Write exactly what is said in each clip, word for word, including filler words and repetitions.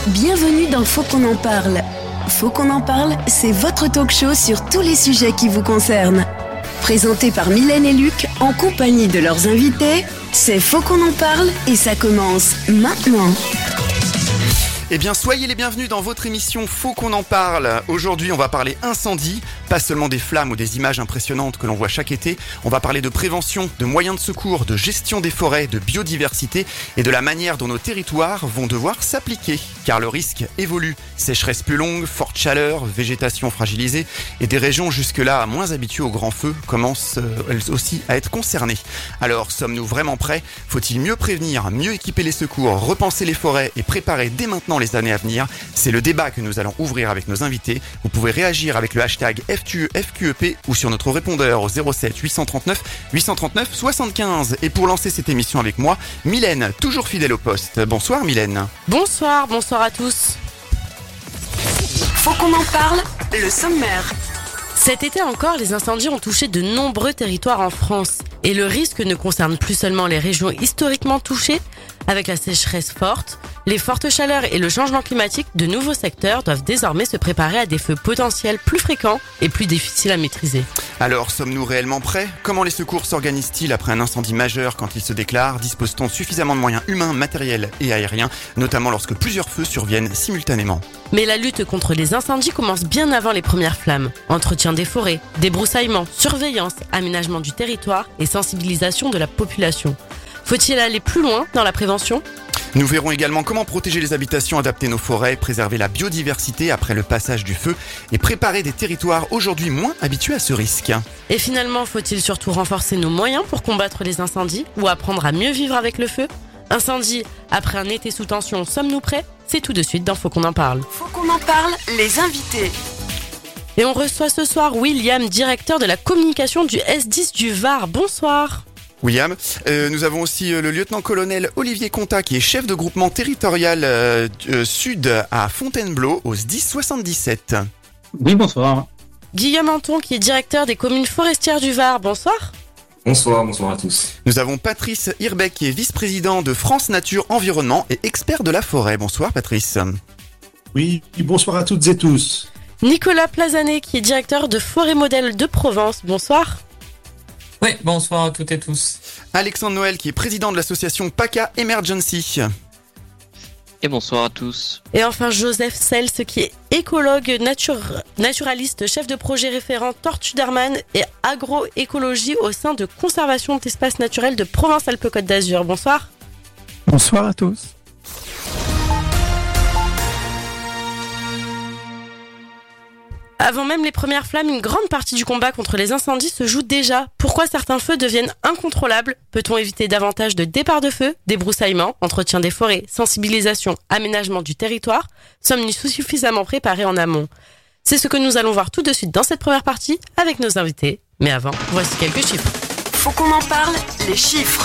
Bienvenue dans Faut qu'on en parle. Faut qu'on en parle, c'est votre talk show sur tous les sujets qui vous concernent. Présenté par Mylène et Luc, en compagnie de leurs invités, c'est Faut qu'on en parle et ça commence maintenant. Eh bien, soyez les bienvenus dans votre émission Faut qu'on en parle. Aujourd'hui, on va parler incendie, pas seulement des flammes ou des images impressionnantes que l'on voit chaque été. On va parler de prévention, de moyens de secours, de gestion des forêts, de biodiversité et de la manière dont nos territoires vont devoir s'appliquer. Car le risque évolue. Sécheresse plus longue, forte chaleur, végétation fragilisée et des régions jusque-là moins habituées aux grands feux commencent euh, elles aussi à être concernées. Alors, sommes-nous vraiment prêts ? Faut-il mieux prévenir, mieux équiper les secours, repenser les forêts et préparer dès maintenant les années à venir? C'est le débat que nous allons ouvrir avec nos invités. Vous pouvez réagir avec le hashtag F Q E P ou sur notre répondeur au zéro sept huit cent trente-neuf huit cent trente-neuf soixante-quinze. Et pour lancer cette émission avec moi, Mylène, toujours fidèle au poste. Bonsoir Mylène. Bonsoir, bonsoir à tous. Faut qu'on en parle, le sommaire. Cet été encore, les incendies ont touché de nombreux territoires en France. Et le risque ne concerne plus seulement les régions historiquement touchées. Avec la sécheresse forte, les fortes chaleurs et le changement climatique, de nouveaux secteurs doivent désormais se préparer à des feux potentiels plus fréquents et plus difficiles à maîtriser. Alors, sommes-nous réellement prêts ? Comment les secours s'organisent-ils après un incendie majeur quand il se déclare ? Dispose-t-on suffisamment de moyens humains, matériels et aériens, notamment lorsque plusieurs feux surviennent simultanément ? Mais la lutte contre les incendies commence bien avant les premières flammes. Entretien des forêts, débroussaillement, surveillance, aménagement du territoire et sensibilisation de la population. Faut-il aller plus loin dans la prévention ? Nous verrons également comment protéger les habitations, adapter nos forêts, préserver la biodiversité après le passage du feu et préparer des territoires aujourd'hui moins habitués à ce risque. Et finalement, faut-il surtout renforcer nos moyens pour combattre les incendies ou apprendre à mieux vivre avec le feu ? Incendie, après un été sous tension, sommes-nous prêts ? C'est tout de suite dans Faut qu'on en parle. Faut qu'on en parle, les invités. Et on reçoit ce soir William, directeur de la communication du S dix du Var. Bonsoir. William, euh, nous avons aussi euh, le lieutenant-colonel Olivier Contat qui est chef de groupement territorial euh, euh, sud à Fontainebleau au S dix soixante-dix-sept. Oui, bonsoir. Guillaume Anton qui est directeur des communes forestières du Var. Bonsoir. Bonsoir, bonsoir à tous. Nous avons Patrice Hirbeck qui est vice-président de France Nature Environnement et expert de la forêt. Bonsoir Patrice. Oui, bonsoir à toutes et tous. Nicolas Plazanet qui est directeur de Forêt Modèle de Provence. Bonsoir. Oui, bonsoir à toutes et tous. Alexandre Noël qui est président de l'association PACA Emergency. Et bonsoir à tous. Et enfin Joseph Sels qui est écologue, nature, naturaliste, chef de projet référent Tortue d'Hermann et agroécologie au sein de Conservation d'espaces naturels de Provence-Alpes-Côte d'Azur. Bonsoir. Bonsoir à tous. Avant même les premières flammes, une grande partie du combat contre les incendies se joue déjà. Pourquoi certains feux deviennent incontrôlables ? Peut-on éviter davantage de départs de feu, débroussaillement, entretien des forêts, sensibilisation, aménagement du territoire ? Sommes-nous suffisamment préparés en amont ? C'est ce que nous allons voir tout de suite dans cette première partie avec nos invités. Mais avant, voici quelques chiffres. Faut qu'on en parle, les chiffres.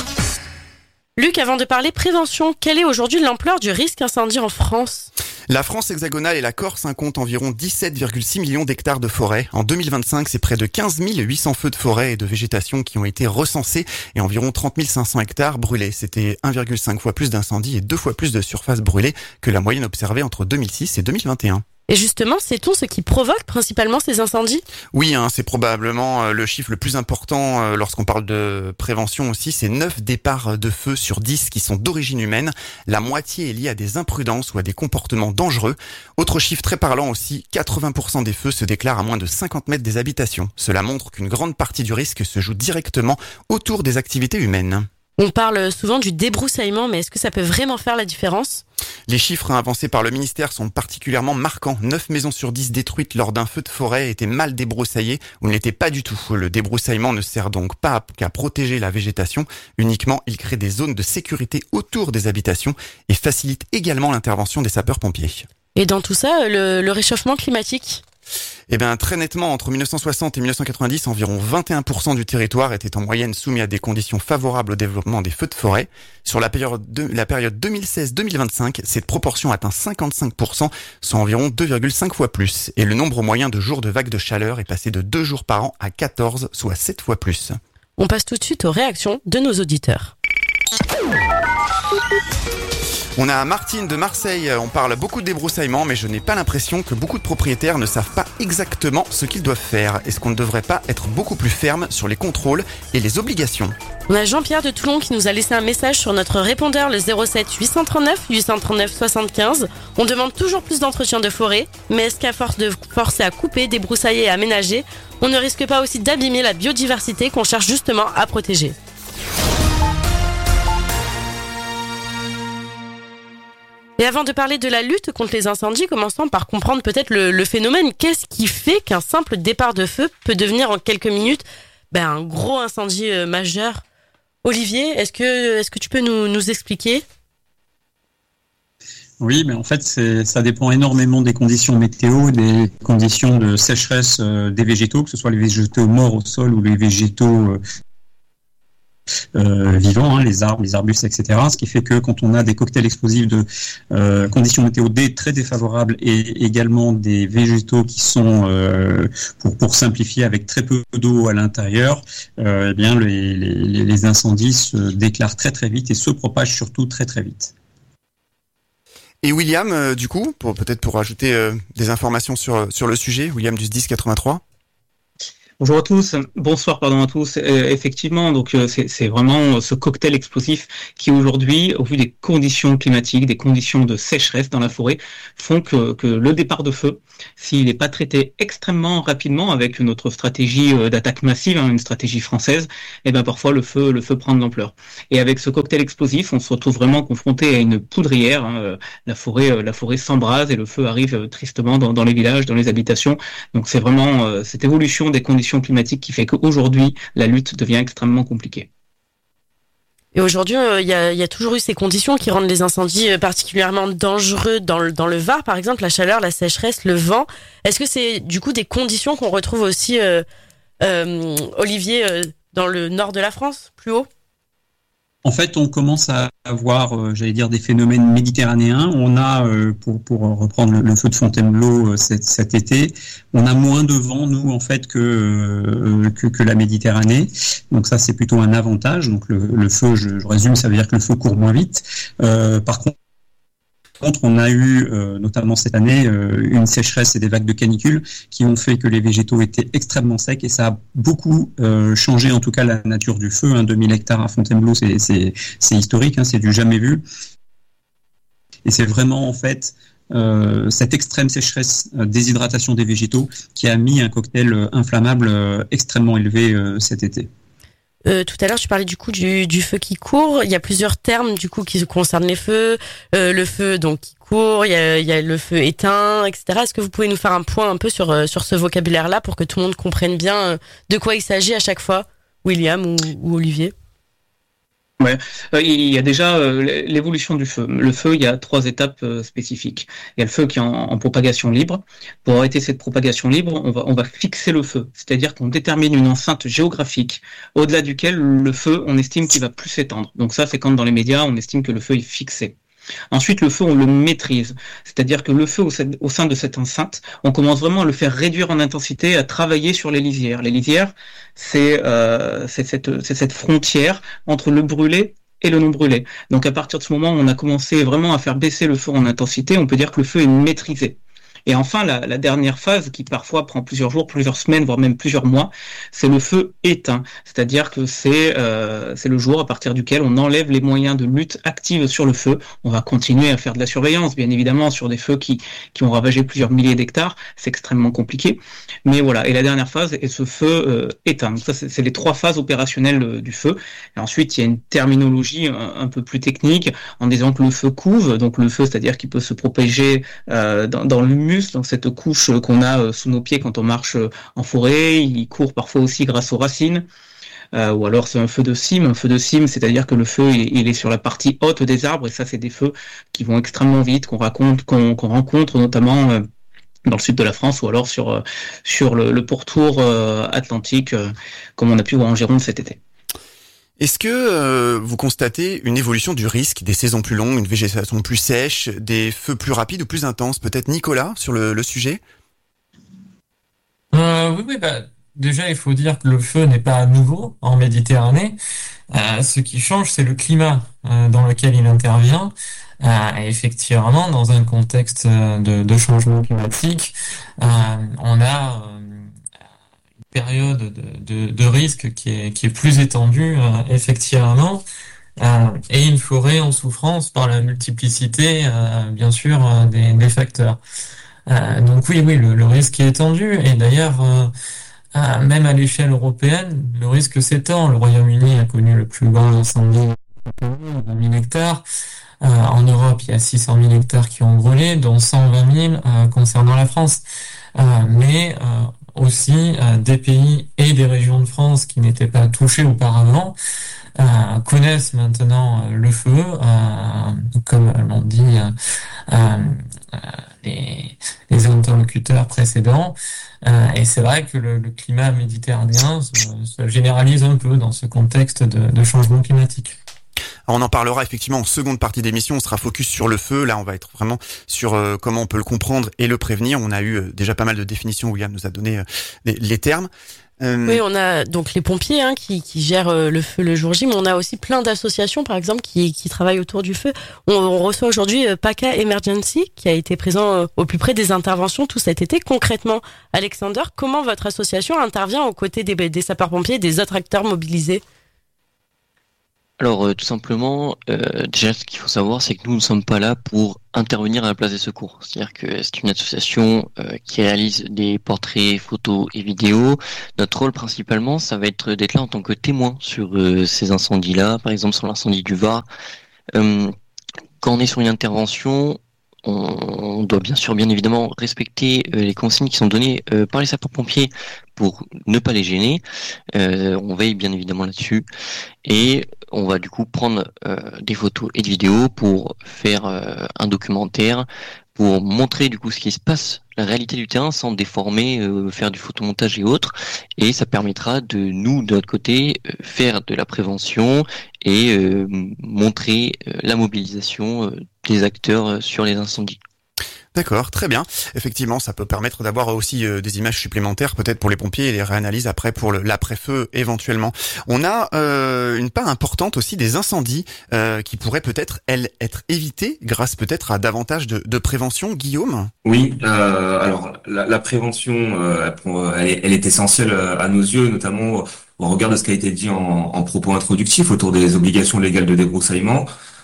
Luc, avant de parler prévention, quelle est aujourd'hui l'ampleur du risque incendie en France ? La France hexagonale et la Corse comptent environ dix-sept virgule six millions d'hectares de forêt. En deux mille vingt-cinq, c'est près de quinze mille huit cents feux de forêt et de végétation qui ont été recensés et environ trente mille cinq cents hectares brûlés. C'était un virgule cinq fois plus d'incendies et deux fois plus de surfaces brûlées que la moyenne observée entre deux mille six et deux mille vingt et un. Et justement, sait-on ce qui provoque principalement ces incendies ? Oui, hein, c'est probablement euh, le chiffre le plus important euh, lorsqu'on parle de prévention aussi. C'est neuf départs de feu sur dix qui sont d'origine humaine. La moitié est liée à des imprudences ou à des comportements dangereux. Autre chiffre très parlant aussi, quatre-vingts pour cent des feux se déclarent à moins de cinquante mètres des habitations. Cela montre qu'une grande partie du risque se joue directement autour des activités humaines. On parle souvent du débroussaillement, mais est-ce que ça peut vraiment faire la différence ? Les chiffres avancés par le ministère sont particulièrement marquants. neuf maisons sur dix détruites lors d'un feu de forêt étaient mal débroussaillées ou n'étaient pas du tout. Le débroussaillement ne sert donc pas qu'à protéger la végétation. Uniquement, il crée des zones de sécurité autour des habitations et facilite également l'intervention des sapeurs-pompiers. Et dans tout ça, le, le réchauffement climatique ? Eh bien, très nettement, entre mille neuf cent soixante et mille neuf cent quatre-vingt-dix, environ vingt et un pour cent du territoire était en moyenne soumis à des conditions favorables au développement des feux de forêt. Sur la période, de, la période deux mille seize à deux mille vingt-cinq, cette proportion atteint cinquante-cinq pour cent, soit environ deux virgule cinq fois plus. Et le nombre moyen de jours de vagues de chaleur est passé de deux jours par an à quatorze, soit sept fois plus. On passe tout de suite aux réactions de nos auditeurs. On a Martine de Marseille, on parle beaucoup de débroussaillement, mais je n'ai pas l'impression que beaucoup de propriétaires ne savent pas exactement ce qu'ils doivent faire. Est-ce qu'on ne devrait pas être beaucoup plus ferme sur les contrôles et les obligations ? On a Jean-Pierre de Toulon qui nous a laissé un message sur notre répondeur, le zéro sept huit cent trente-neuf huit cent trente-neuf soixante-quinze. On demande toujours plus d'entretien de forêt, mais est-ce qu'à force de forcer à couper, débroussailler et aménager, on ne risque pas aussi d'abîmer la biodiversité qu'on cherche justement à protéger ? Et avant de parler de la lutte contre les incendies, commençons par comprendre peut-être le, le phénomène. Qu'est-ce qui fait qu'un simple départ de feu peut devenir en quelques minutes ben, un gros incendie euh, majeur ? Olivier, est-ce que, est-ce que tu peux nous, nous expliquer ? Oui, mais en fait, c'est, ça dépend énormément des conditions météo, des conditions de sécheresse euh, des végétaux, que ce soit les végétaux morts au sol ou les végétaux euh, Euh, vivants, hein, les arbres, les arbustes, et cetera. Ce qui fait que quand on a des cocktails explosifs de euh, conditions météo dé très défavorables et également des végétaux qui sont, euh, pour, pour simplifier, avec très peu d'eau à l'intérieur, euh, eh bien les, les, les incendies se déclarent très très vite et se propagent surtout très très vite. Et William, euh, du coup, pour, peut-être pour ajouter euh, des informations sur, sur le sujet, William du dix quatre-vingt-trois. Bonjour à tous, bonsoir pardon à tous. Euh, effectivement, donc euh, c'est, c'est vraiment ce cocktail explosif qui aujourd'hui, au vu des conditions climatiques, des conditions de sécheresse dans la forêt, font que, que le départ de feu, s'il n'est pas traité extrêmement rapidement avec notre stratégie euh, d'attaque massive, hein, une stratégie française, et ben parfois le feu, le feu prend de l'ampleur. Et avec ce cocktail explosif, on se retrouve vraiment confronté à une poudrière. Hein, la forêt, euh, la forêt s'embrase et le feu arrive euh, tristement dans, dans les villages, dans les habitations. Donc c'est vraiment euh, cette évolution des conditions climatique qui fait qu'aujourd'hui, la lutte devient extrêmement compliquée. Et aujourd'hui, il euh, y, a, y a toujours eu ces conditions qui rendent les incendies euh, particulièrement dangereux dans le, dans le Var, par exemple, la chaleur, la sécheresse, le vent. Est-ce que c'est du coup des conditions qu'on retrouve aussi, euh, euh, Olivier, euh, dans le nord de la France, plus haut ? En fait, on commence à avoir, euh, j'allais dire, des phénomènes méditerranéens. On a, euh, pour, pour reprendre le, le feu de Fontainebleau euh, cet, cet été, on a moins de vent, nous, en fait, que, euh, que, que la Méditerranée. Donc ça, c'est plutôt un avantage. Donc le, le feu, je, je résume, ça veut dire que le feu court moins vite. Euh, par contre, contre, on a eu, euh, notamment cette année, euh, une sécheresse et des vagues de canicule qui ont fait que les végétaux étaient extrêmement secs et ça a beaucoup euh, changé, en tout cas, la nature du feu. Hein, deux mille hectares à Fontainebleau, c'est, c'est, c'est historique, hein, c'est du jamais vu. Et c'est vraiment, en fait, euh, cette extrême sécheresse, euh, déshydratation des végétaux qui a mis un cocktail euh, inflammable euh, extrêmement élevé euh, cet été. Euh, tout à l'heure, tu parlais du coup du, du feu qui court. Il y a plusieurs termes du coup qui concernent les feux. Euh, le feu donc qui court, il y a, il y a le feu éteint, et cetera. Est-ce que vous pouvez nous faire un point un peu sur sur ce vocabulaire-là pour que tout le monde comprenne bien de quoi il s'agit à chaque fois, William ou, ou Olivier? Ouais, euh, il y a déjà euh, l'évolution du feu. Le feu, il y a trois étapes euh, spécifiques. Il y a le feu qui est en, en propagation libre. Pour arrêter cette propagation libre, on va, on va fixer le feu. C'est-à-dire qu'on détermine une enceinte géographique au-delà duquel le feu, on estime qu'il va plus s'étendre. Donc ça, c'est quand dans les médias, on estime que le feu est fixé. Ensuite, le feu, on le maîtrise. C'est-à-dire que le feu, au sein de cette enceinte, on commence vraiment à le faire réduire en intensité, à travailler sur les lisières. Les lisières, c'est, euh, c'est, cette, c'est cette frontière entre le brûlé et le non brûlé. Donc, à partir de ce moment, on a commencé vraiment à faire baisser le feu en intensité. On peut dire que le feu est maîtrisé. Et enfin, la, la dernière phase, qui parfois prend plusieurs jours, plusieurs semaines, voire même plusieurs mois, c'est le feu éteint. C'est-à-dire que c'est euh, c'est le jour à partir duquel on enlève les moyens de lutte active sur le feu. On va continuer à faire de la surveillance, bien évidemment, sur des feux qui qui ont ravagé plusieurs milliers d'hectares. C'est extrêmement compliqué. Mais voilà, et la dernière phase est ce feu euh, éteint. Donc ça, c'est, c'est les trois phases opérationnelles euh, du feu. Et ensuite, il y a une terminologie un, un peu plus technique en disant que le feu couve. Donc le feu, c'est-à-dire qu'il peut se propager euh, dans, dans l'humus, donc cette couche qu'on a sous nos pieds quand on marche en forêt. Il court parfois aussi grâce aux racines. Euh, ou alors c'est un feu de cime. Un feu de cime, c'est-à-dire que le feu il est sur la partie haute des arbres, et ça c'est des feux qui vont extrêmement vite, qu'on raconte, qu'on, qu'on rencontre notamment euh, dans le sud de la France, ou alors sur euh, sur le, le pourtour euh, atlantique, euh, comme on a pu voir en Gironde cet été. Est-ce que euh, vous constatez une évolution du risque, des saisons plus longues, une végétation plus sèche, des feux plus rapides ou plus intenses? Peut-être Nicolas, sur le, le sujet? euh, Oui, oui bah, déjà, il faut dire que le feu n'est pas nouveau en Méditerranée. Euh, ce qui change, c'est le climat euh, dans lequel il intervient. Euh, et effectivement, dans un contexte de, de changement climatique, euh, on a euh, une période de, de, de risque qui est, qui est plus étendue, euh, effectivement, euh, et une forêt en souffrance par la multiplicité, euh, bien sûr, euh, des, des facteurs. Euh, donc oui, oui, le, le risque est étendu, et d'ailleurs, euh, euh, même à l'échelle européenne, le risque s'étend. Le Royaume-Uni a connu le plus grand incendie, vingt mille hectares. Euh, en Europe, il y a six cent mille hectares qui ont brûlé, dont cent vingt mille euh, concernant la France. Euh, mais euh, aussi euh, des pays et des régions de France qui n'étaient pas touchés auparavant euh, connaissent maintenant euh, le feu, euh, comme l'ont dit euh, euh, les, les interlocuteurs précédents. Euh, et c'est vrai que le, le climat méditerranéen se, se généralise un peu dans ce contexte de, de changement climatique. On en parlera effectivement en seconde partie d'émission, on sera focus sur le feu, là on va être vraiment sur euh, comment on peut le comprendre et le prévenir. On a eu euh, déjà pas mal de définitions, William nous a donné euh, les, les termes. Euh... Oui, on a donc les pompiers hein, qui, qui gèrent euh, le feu le jour J, mais on a aussi plein d'associations par exemple qui, qui travaillent autour du feu. On, on reçoit aujourd'hui euh, PACA Emergency qui a été présent euh, au plus près des interventions tout cet été. Concrètement, Alexander, comment votre association intervient aux côtés des, des sapeurs-pompiers et des autres acteurs mobilisés ? Alors euh, tout simplement, euh, déjà ce qu'il faut savoir, c'est que nous ne sommes pas là pour intervenir à la place des secours. C'est-à-dire que c'est une association euh, qui réalise des portraits, photos et vidéos. Notre rôle principalement, ça va être d'être là en tant que témoin sur euh, ces incendies-là, par exemple sur l'incendie du Var. Euh, quand on est sur une intervention, on doit bien sûr, bien évidemment, respecter euh, les consignes qui sont données euh, par les sapeurs-pompiers pour ne pas les gêner. Euh, on veille bien évidemment là-dessus. Et on va du coup prendre euh, des photos et des vidéos pour faire euh, un documentaire, pour montrer du coup ce qui se passe, la réalité du terrain, sans déformer, euh, faire du photomontage et autres. Et ça permettra de nous, de notre côté, euh, faire de la prévention et euh, montrer euh, la mobilisation euh, des acteurs euh, sur les incendies. D'accord, très bien. Effectivement, ça peut permettre d'avoir aussi euh, des images supplémentaires, peut-être pour les pompiers et les réanalyses après pour le, l'après-feu éventuellement. On a euh, une part importante aussi des incendies euh, qui pourraient peut-être, elles, être évitées grâce peut-être à davantage de, de prévention. Guillaume ? Oui, euh, alors la, la prévention, euh, elle, est, elle est essentielle à nos yeux, notamment au regard de ce qui a été dit en, en propos introductifs autour des obligations légales de débroussaillement.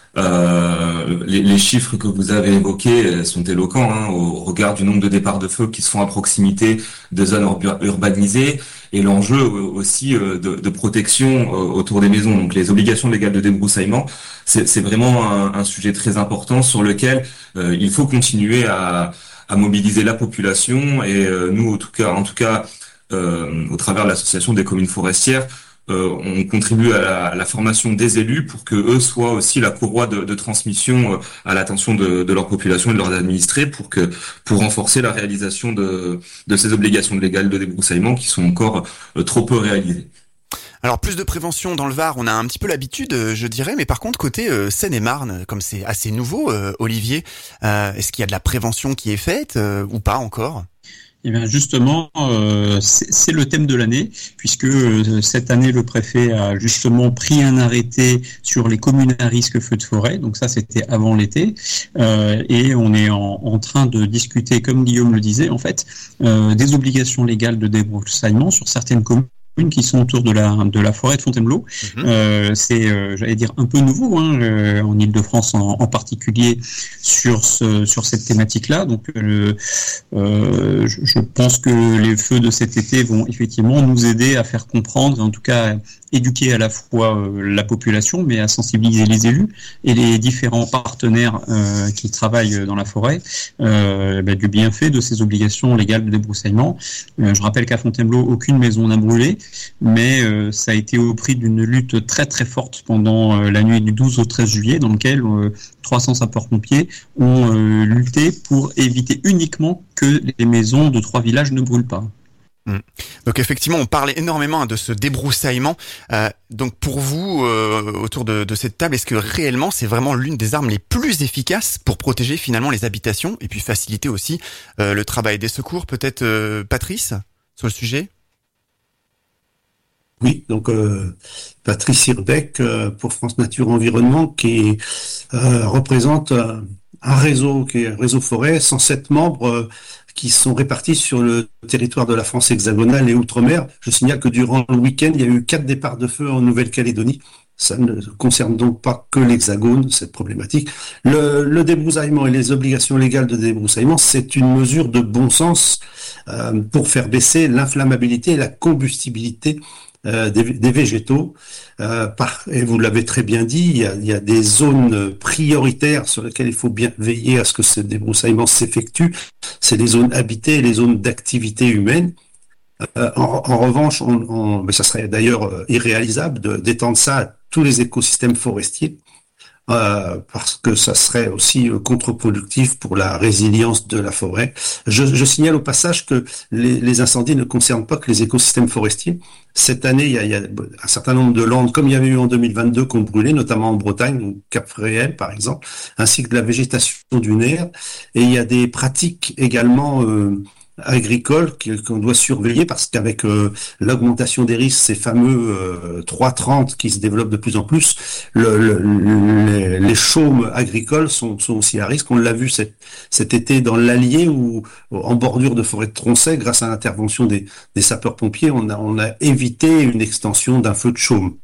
Euh, les, les chiffres que vous avez évoqués sont éloquents hein, au regard du nombre de départs de feu qui se font à proximité de zones ur- urbanisées et l'enjeu aussi de, de protection autour des maisons. Donc les obligations légales de débroussaillement, c'est, c'est vraiment un, un sujet très important sur lequel euh, il faut continuer à, à mobiliser la population et euh, nous, en tout cas, en tout cas euh, au travers de l'association des communes forestières, Euh, on contribue à la, à la formation des élus pour que eux soient aussi la courroie de, de transmission à l'attention de, de leur population et de leurs administrés pour que pour renforcer la réalisation de, de ces obligations légales de débroussaillement qui sont encore euh, trop peu réalisées. Alors plus de prévention dans le Var, on a un petit peu l'habitude, je dirais, mais par contre côté euh, Seine-et-Marne, comme c'est assez nouveau, euh, Olivier, euh, est-ce qu'il y a de la prévention qui est faite euh, ou pas encore ? Eh bien justement, euh, c'est, c'est le thème de l'année, puisque euh, cette année, le préfet a justement pris un arrêté sur les communes à risque feu de forêt, donc ça c'était avant l'été, euh, et on est en, en train de discuter, comme Guillaume le disait, en fait, euh, des obligations légales de débroussaillement sur certaines communes qui sont autour de la de la forêt de Fontainebleau. Mmh. Euh, c'est, euh, j'allais dire, un peu nouveau hein, euh, en Île-de-France en, en particulier sur ce sur cette thématique-là. Donc, euh, euh, je, je pense que les feux de cet été vont effectivement nous aider à faire comprendre, en tout cas éduquer à la fois euh, la population, mais à sensibiliser les élus et les différents partenaires euh, qui travaillent dans la forêt euh, bah, du bienfait de ces obligations légales de débroussaillement. Euh, je rappelle qu'à Fontainebleau, aucune maison n'a brûlé, mais euh, ça a été au prix d'une lutte très très forte pendant euh, la nuit du douze au treize juillet, dans laquelle euh, trois cents sapeurs-pompiers ont euh, lutté pour éviter uniquement que les maisons de trois villages ne brûlent pas. Mmh. Donc effectivement, on parlait énormément de ce débroussaillement. Euh, donc pour vous, euh, autour de, de cette table, est-ce que réellement c'est vraiment l'une des armes les plus efficaces pour protéger finalement les habitations et puis faciliter aussi euh, le travail des secours? Peut-être euh, Patrice, sur le sujet? Oui, donc euh, Patrice Hirbeck euh, pour France Nature Environnement qui euh, représente euh, un réseau qui est un réseau forêt, cent sept membres euh, qui sont répartis sur le territoire de la France hexagonale et outre-mer. Je signale que durant le week-end, il y a eu quatre départs de feu en Nouvelle-Calédonie. Ça ne concerne donc pas que l'Hexagone, cette problématique. Le, le débroussaillement et les obligations légales de débroussaillement, c'est une mesure de bon sens euh, pour faire baisser l'inflammabilité et la combustibilité euh, des, des végétaux. Euh, par, et vous l'avez très bien dit, il y, a, il y a des zones prioritaires sur lesquelles il faut bien veiller à ce que ce débroussaillement s'effectue. C'est les zones habitées et les zones d'activité humaine. Euh, en, en revanche, on, on, mais ça serait d'ailleurs euh, irréalisable de, d'étendre ça à tous les écosystèmes forestiers, euh, parce que ça serait aussi euh, contre-productif pour la résilience de la forêt. Je, je signale au passage que les, les incendies ne concernent pas que les écosystèmes forestiers. Cette année, il y, a, il y a un certain nombre de landes, comme il y avait eu en deux mille vingt-deux, qui ont brûlé, notamment en Bretagne, ou Cap-Fréhel par exemple, ainsi que de la végétation dunaire. Et il y a des pratiques également euh, agricole qu'on doit surveiller parce qu'avec euh, l'augmentation des risques, ces fameux euh, trois trente qui se développent de plus en plus, le, le, les, les chaumes agricoles sont, sont aussi à risque. On l'a vu cet, cet été dans l'Allier où, en bordure de forêt de Tronchet, grâce à l'intervention des, des sapeurs-pompiers, on a, on a évité une extension d'un feu de chaume.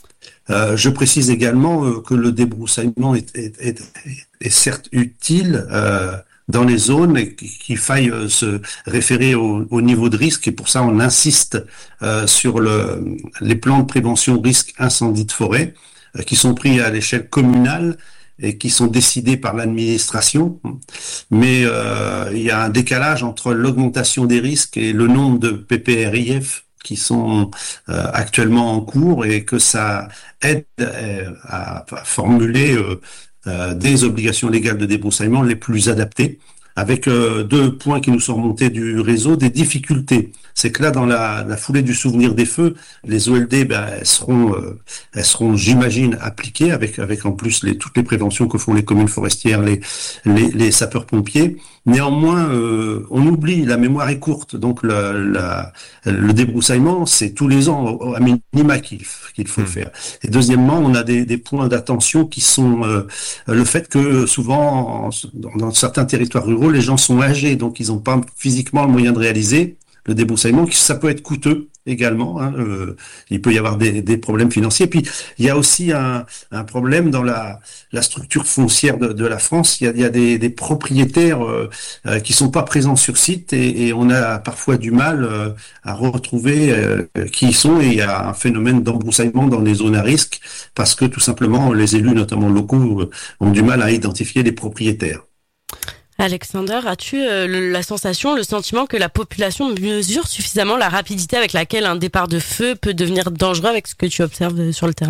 Euh, je précise également euh, que le débroussaillement est, est, est, est certes utile euh, dans les zones et qu'il faille euh, se référer au, au niveau de risque, et pour ça on insiste euh, sur le, les plans de prévention risque incendie de forêt euh, qui sont pris à l'échelle communale et qui sont décidés par l'administration, mais euh, il y a un décalage entre l'augmentation des risques et le nombre de P P R I F qui sont euh, actuellement en cours, et que ça aide euh, à, à formuler euh, Euh, des obligations légales de débroussaillement les plus adaptées, avec euh, deux points qui nous sont remontés du réseau, des difficultés. C'est que là, dans la, la foulée du souvenir des feux, les O L D, ben, elles seront, euh, elles seront, j'imagine, appliquées avec, avec en plus les, toutes les préventions que font les communes forestières, les, les, les sapeurs-pompiers. Néanmoins, euh, on oublie, la mémoire est courte, donc la, la, le débroussaillement, c'est tous les ans à minima qu'il, qu'il faut mmh. faire. Et deuxièmement, on a des, des points d'attention qui sont euh, le fait que souvent, dans, dans certains territoires ruraux, les gens sont âgés, donc ils n'ont pas physiquement le moyen de réaliser le débroussaillement. Ça peut être coûteux également, hein, euh, il peut y avoir des, des problèmes financiers. Puis il y a aussi un, un problème dans la, la structure foncière de, de la France. Il y a, il y a des, des propriétaires euh, euh, qui sont pas présents sur site, et, et on a parfois du mal euh, à retrouver euh, qui ils sont, et il y a un phénomène d'embroussaillement dans les zones à risque parce que tout simplement les élus, notamment locaux, euh, ont du mal à identifier les propriétaires. Alexander, as-tu euh, le, la sensation, le sentiment que la population mesure suffisamment la rapidité avec laquelle un départ de feu peut devenir dangereux avec ce que tu observes sur le terrain ?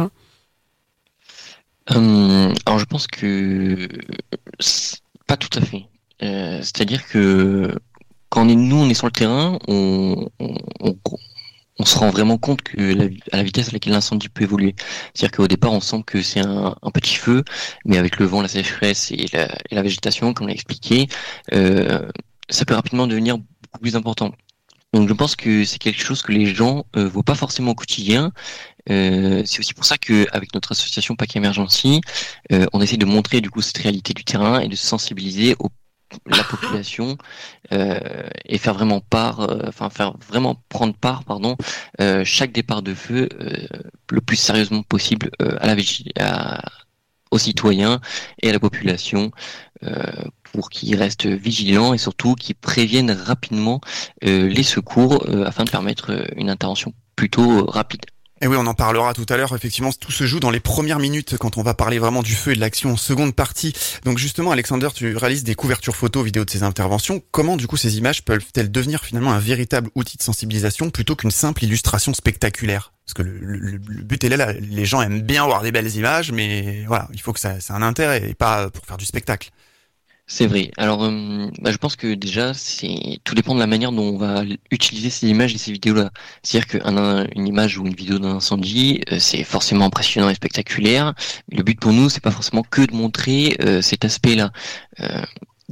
euh, Alors je pense que pas tout à fait. Euh, c'est-à-dire que quand on est, nous on est sur le terrain, on, on, on, on se rend vraiment compte que la, à la vitesse à laquelle l'incendie peut évoluer. C'est-à-dire qu'au départ, on sent que c'est un, un petit feu, mais avec le vent, la sécheresse et la, et la végétation, comme on l'a expliqué, euh, ça peut rapidement devenir beaucoup plus important. Donc je pense que c'est quelque chose que les gens euh, voient pas forcément au quotidien. Euh, c'est aussi pour ça que avec notre association P A C Emergency, euh, on essaie de montrer du coup cette réalité du terrain et de sensibiliser au la population euh, et faire vraiment part, euh, enfin faire vraiment prendre part, pardon, euh, chaque départ de feu euh, le plus sérieusement possible euh, à la à, aux citoyens et à la population euh, pour qu'ils restent vigilants et surtout qu'ils préviennent rapidement euh, les secours euh, afin de permettre une intervention plutôt rapide. Et oui, on en parlera tout à l'heure. Effectivement, tout se joue dans les premières minutes quand on va parler vraiment du feu et de l'action en seconde partie. Donc justement, Alexander, tu réalises des couvertures photos, vidéos de ces interventions. Comment, du coup, ces images peuvent-elles devenir finalement un véritable outil de sensibilisation plutôt qu'une simple illustration spectaculaire ? Parce que le, le, le but est là, les gens aiment bien voir des belles images, mais voilà, il faut que ça, ça ait un intérêt et pas pour faire du spectacle. C'est vrai. Alors, euh, bah, je pense que déjà, c'est tout dépend de la manière dont on va utiliser ces images et ces vidéos-là. C'est-à-dire qu'une image ou une vidéo d'un incendie, euh, c'est forcément impressionnant et spectaculaire. Mais le but pour nous, c'est pas forcément que de montrer euh, cet aspect-là. Euh,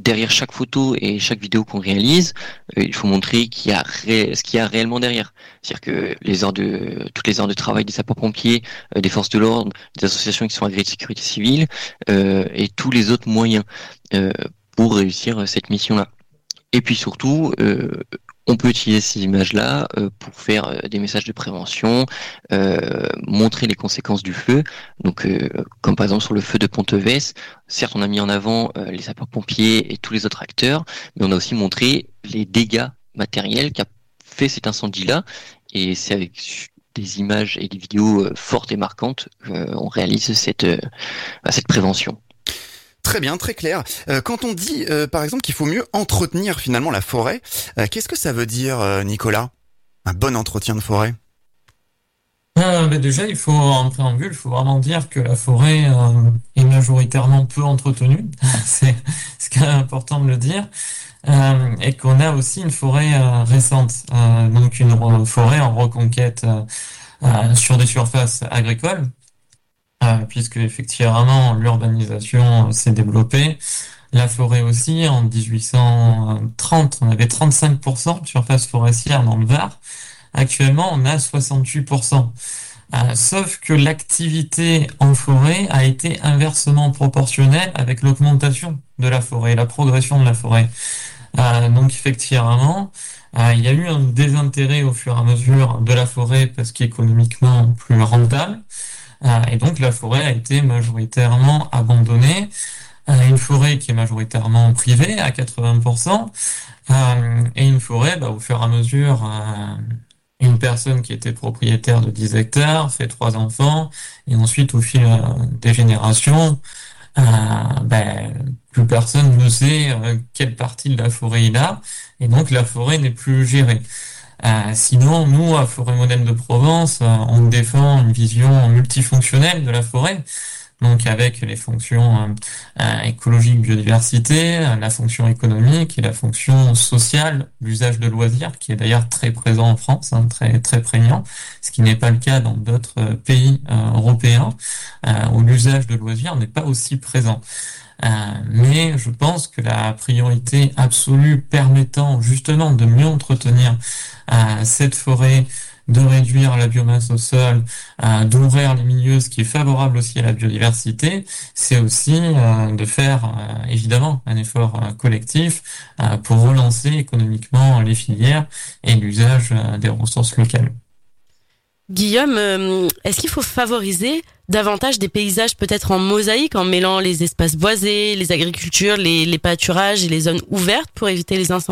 derrière chaque photo et chaque vidéo qu'on réalise, euh, il faut montrer qu'il y a ré... ce qu'il y a réellement derrière. C'est-à-dire que les heures de, toutes les heures de travail des sapeurs-pompiers, euh, des forces de l'ordre, des associations qui sont agréées de sécurité civile, euh, et tous les autres moyens euh, pour réussir cette mission-là. Et puis surtout, euh, on peut utiliser ces images-là euh, pour faire euh, des messages de prévention, euh, montrer les conséquences du feu. Donc, euh, comme par exemple sur le feu de Ponteves, certes, on a mis en avant euh, les sapeurs-pompiers et tous les autres acteurs, mais on a aussi montré les dégâts matériels qu'a fait cet incendie-là. Et c'est avec des images et des vidéos euh, fortes et marquantes qu'on réalise cette euh, cette prévention. Très bien, très clair. Euh, quand on dit, euh, par exemple, qu'il faut mieux entretenir finalement la forêt, euh, qu'est-ce que ça veut dire, euh, Nicolas ? Un bon entretien de forêt ? Euh, ben déjà, il faut, en préambule, il faut vraiment dire que la forêt euh, est majoritairement peu entretenue. c'est, c'est quand même important de le dire. Euh, et qu'on a aussi une forêt euh, récente, euh, donc une re- forêt en reconquête euh, euh, sur des surfaces agricoles. Euh, puisque effectivement l'urbanisation euh, s'est développée. La forêt aussi, en dix-huit cent trente, on avait trente-cinq pour cent de surface forestière dans le Var. Actuellement, on a soixante-huit pour cent. Euh, sauf que l'activité en forêt a été inversement proportionnelle avec l'augmentation de la forêt, la progression de la forêt. Euh, donc effectivement, euh, il y a eu un désintérêt au fur et à mesure de la forêt parce qu'économiquement plus rentable. Euh, et donc la forêt a été majoritairement abandonnée, euh, une forêt qui est majoritairement privée à quatre-vingts pour cent, euh, et une forêt, bah, au fur et à mesure, euh, une personne qui était propriétaire de dix hectares fait trois enfants, et ensuite au fil euh, des générations, euh, ben, plus personne ne sait euh, quelle partie de la forêt il a, et donc la forêt n'est plus gérée. Euh, sinon, nous, à Forêt Modèle de Provence, euh, on défend une vision multifonctionnelle de la forêt, donc avec les fonctions euh, euh, écologiques, biodiversité, euh, la fonction économique et la fonction sociale, l'usage de loisirs, qui est d'ailleurs très présent en France, hein, très très prégnant, ce qui n'est pas le cas dans d'autres euh, pays euh, européens, euh, où l'usage de loisirs n'est pas aussi présent. Euh, mais je pense que la priorité absolue permettant justement de mieux entretenir euh, cette forêt, de réduire la biomasse au sol, euh, d'ouvrir les milieux, ce qui est favorable aussi à la biodiversité, c'est aussi euh, de faire euh, évidemment un effort euh, collectif euh, pour relancer économiquement les filières et l'usage euh, des ressources locales. Guillaume, euh, est-ce qu'il faut favoriser davantage des paysages peut-être en mosaïque, en mêlant les espaces boisés, les agricultures, les, les pâturages et les zones ouvertes pour éviter les incendies ?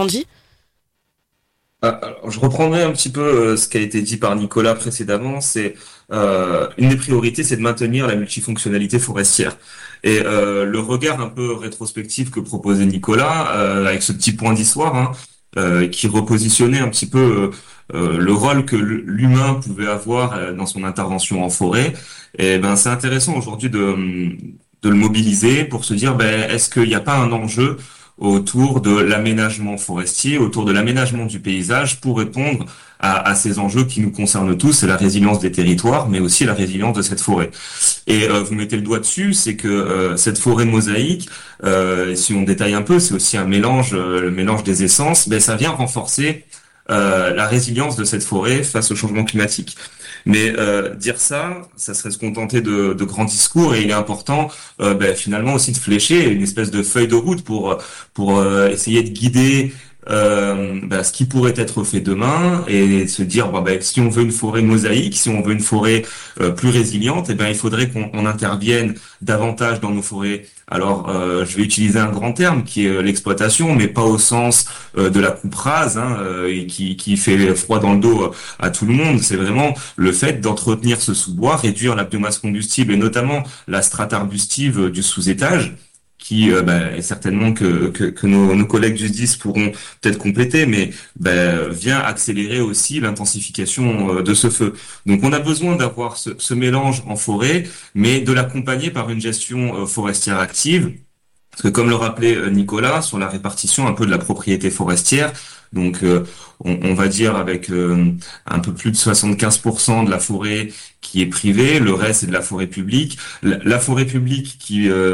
Alors, je reprendrai un petit peu euh, ce qui a été dit par Nicolas précédemment. C'est euh, une des priorités, c'est de maintenir la multifonctionnalité forestière. Et euh, le regard un peu rétrospectif que proposait Nicolas, euh, avec ce petit point d'histoire, hein, euh, qui repositionnait un petit peu euh, euh, le rôle que l'humain pouvait avoir euh, dans son intervention en forêt. Et ben, c'est intéressant aujourd'hui de de le mobiliser pour se dire, ben, est-ce qu'il n'y a pas un enjeu autour de l'aménagement forestier, autour de l'aménagement du paysage pour répondre à, à ces enjeux qui nous concernent tous, c'est la résilience des territoires, mais aussi la résilience de cette forêt. Et euh, vous mettez le doigt dessus, c'est que euh, cette forêt mosaïque, euh, si on détaille un peu, c'est aussi un mélange, euh, le mélange des essences, ben ça vient renforcer euh, la résilience de cette forêt face au changement climatique. Mais euh, dire ça, ça serait se contenter de, de grands discours, et il est important euh, ben, finalement aussi de flécher une espèce de feuille de route pour pour euh, essayer de guider euh, ben, ce qui pourrait être fait demain, et se dire bon, ben, si on veut une forêt mosaïque, si on veut une forêt euh, plus résiliente, et ben il faudrait qu'on on intervienne davantage dans nos forêts. Alors, euh, je vais utiliser un grand terme qui est euh, l'exploitation, mais pas au sens euh, de la coupe rase, hein, euh, et qui, qui fait froid dans le dos euh, à tout le monde. C'est vraiment le fait d'entretenir ce sous-bois, réduire la biomasse combustible et notamment la strate arbustive euh, du sous-étage, qui euh, bah, est certainement que, que, que nos, nos collègues du S D I S pourront peut-être compléter, mais bah, vient accélérer aussi l'intensification euh, de ce feu. Donc on a besoin d'avoir ce, ce mélange en forêt, mais de l'accompagner par une gestion euh, forestière active, parce que comme le rappelait euh, Nicolas, sur la répartition un peu de la propriété forestière, donc euh, on, on va dire avec euh, un peu plus de soixante-quinze pour cent de la forêt qui est privée, le reste c'est de la forêt publique. La, la forêt publique qui... Euh,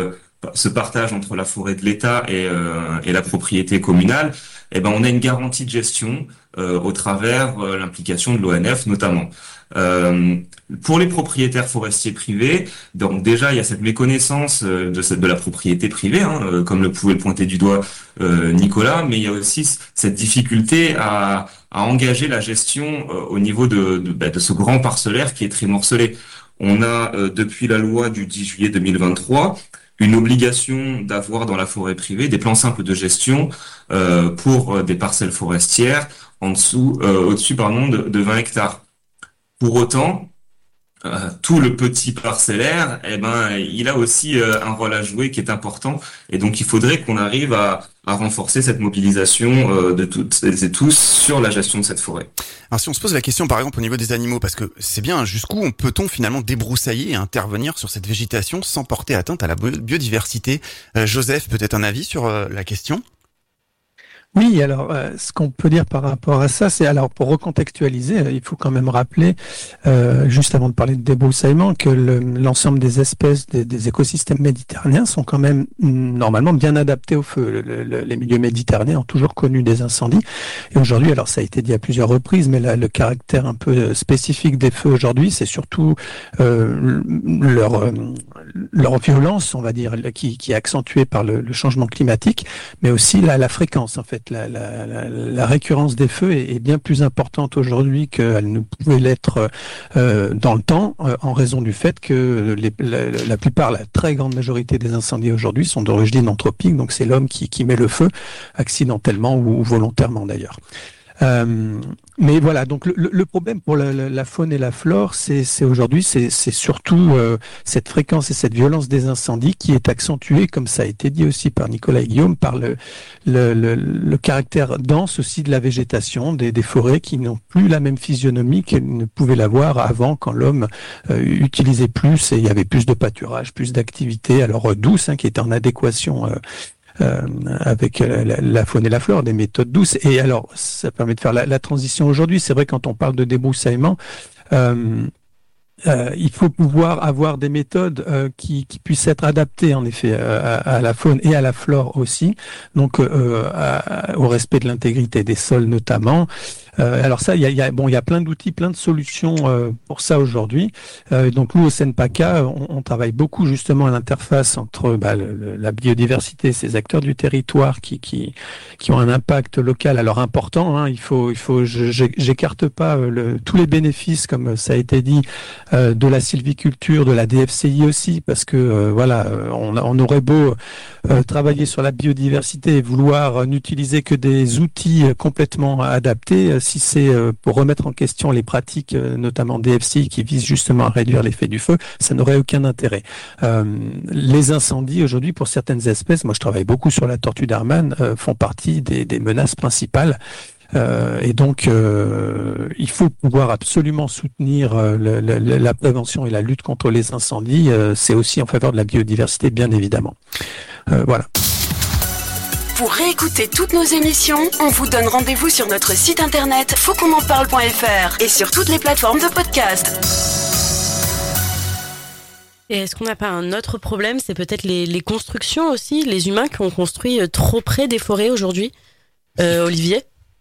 ce partage entre la forêt de l'État et, euh, et la propriété communale, eh ben on a une garantie de gestion euh, au travers euh, l'implication de l'O N F notamment. Euh, pour les propriétaires forestiers privés, donc déjà il y a cette méconnaissance euh, de cette de la propriété privée, hein, euh, comme le pouvait le pointer du doigt euh, Nicolas, mais il y a aussi cette difficulté à, à engager la gestion euh, au niveau de, de, bah, de ce grand parcellaire qui est très morcelé. On a euh, depuis la loi du dix juillet deux mille vingt-trois une obligation d'avoir dans la forêt privée des plans simples de gestion euh, pour euh, des parcelles forestières en dessous, euh, au-dessus pardon de, de vingt hectares. Pour autant, euh, tout le petit parcellaire, eh ben, il a aussi euh, un rôle à jouer qui est important, et donc il faudrait qu'on arrive à, à renforcer cette mobilisation euh, de toutes et tous sur la gestion de cette forêt. Alors si on se pose la question par exemple au niveau des animaux, parce que c'est bien, jusqu'où peut-on finalement débroussailler et intervenir sur cette végétation sans porter atteinte à la biodiversité? euh, Joseph, peut-être un avis sur euh, la question? Oui, alors euh, ce qu'on peut dire par rapport à ça, c'est alors pour recontextualiser, euh, il faut quand même rappeler, euh, juste avant de parler de débroussaillement, que le, l'ensemble des espèces des, des écosystèmes méditerranéens sont quand même mm, normalement bien adaptés au feu. Le, le, les milieux méditerranéens ont toujours connu des incendies, et aujourd'hui, alors ça a été dit à plusieurs reprises, mais là, le caractère un peu spécifique des feux aujourd'hui, c'est surtout euh, leur euh, leur violence, on va dire, qui, qui est accentuée par le, le changement climatique, mais aussi la, la fréquence en fait. La, la, la, la récurrence des feux est, est bien plus importante aujourd'hui qu'elle ne pouvait l'être euh, dans le temps, euh, en raison du fait que les, la, la plupart, la très grande majorité des incendies aujourd'hui sont d'origine anthropique, donc c'est l'homme qui, qui met le feu, accidentellement ou, ou volontairement d'ailleurs. Euh, mais voilà, donc le, le problème pour la, la faune et la flore, c'est, c'est aujourd'hui, c'est, c'est surtout euh, cette fréquence et cette violence des incendies qui est accentuée, comme ça a été dit aussi par Nicolas et Guillaume, par le, le, le, le caractère dense aussi de la végétation, des, des forêts qui n'ont plus la même physionomie qu'elles ne pouvaient l'avoir avant, quand l'homme euh, utilisait plus et il y avait plus de pâturage, plus d'activités, alors euh, douces, hein, qui étaient en adéquation euh, Euh, avec la, la faune et la flore, des méthodes douces. Et alors, ça permet de faire la, la transition aujourd'hui. C'est vrai, quand on parle de débroussaillement, euh, euh, il faut pouvoir avoir des méthodes euh, qui, qui puissent être adaptées, en effet, à, à la faune et à la flore aussi, donc euh, à, au respect de l'intégrité des sols notamment. Euh, alors ça, il y a, y a bon, il y a plein d'outils, plein de solutions euh, pour ça aujourd'hui. Euh, donc nous au SENPACA, on, on travaille beaucoup justement à l'interface entre bah, le, le, la biodiversité, ces acteurs du territoire qui qui qui ont un impact local alors important. Hein, il faut il faut, je, j'écarte pas le, tous les bénéfices, comme ça a été dit, euh, de la sylviculture, de la D F C I aussi, parce que euh, voilà, on, on aurait beau euh, travailler sur la biodiversité et vouloir euh, n'utiliser que des outils euh, complètement adaptés. Si c'est pour remettre en question les pratiques, notamment D F C I, qui visent justement à réduire l'effet du feu, ça n'aurait aucun intérêt. Euh, les incendies, aujourd'hui, pour certaines espèces, moi je travaille beaucoup sur la tortue d'Hermann, euh, font partie des, des menaces principales. Euh, et donc, euh, il faut pouvoir absolument soutenir euh, le, le, la prévention et la lutte contre les incendies. Euh, c'est aussi en faveur de la biodiversité, bien évidemment. Euh, voilà. Pour réécouter toutes nos émissions, on vous donne rendez-vous sur notre site internet faut qu'on en parle point f r et sur toutes les plateformes de podcast. Et est-ce qu'on n'a pas un autre problème? C'est peut-être les, les constructions aussi, les humains qui ont construit trop près des forêts aujourd'hui. Euh, Olivier?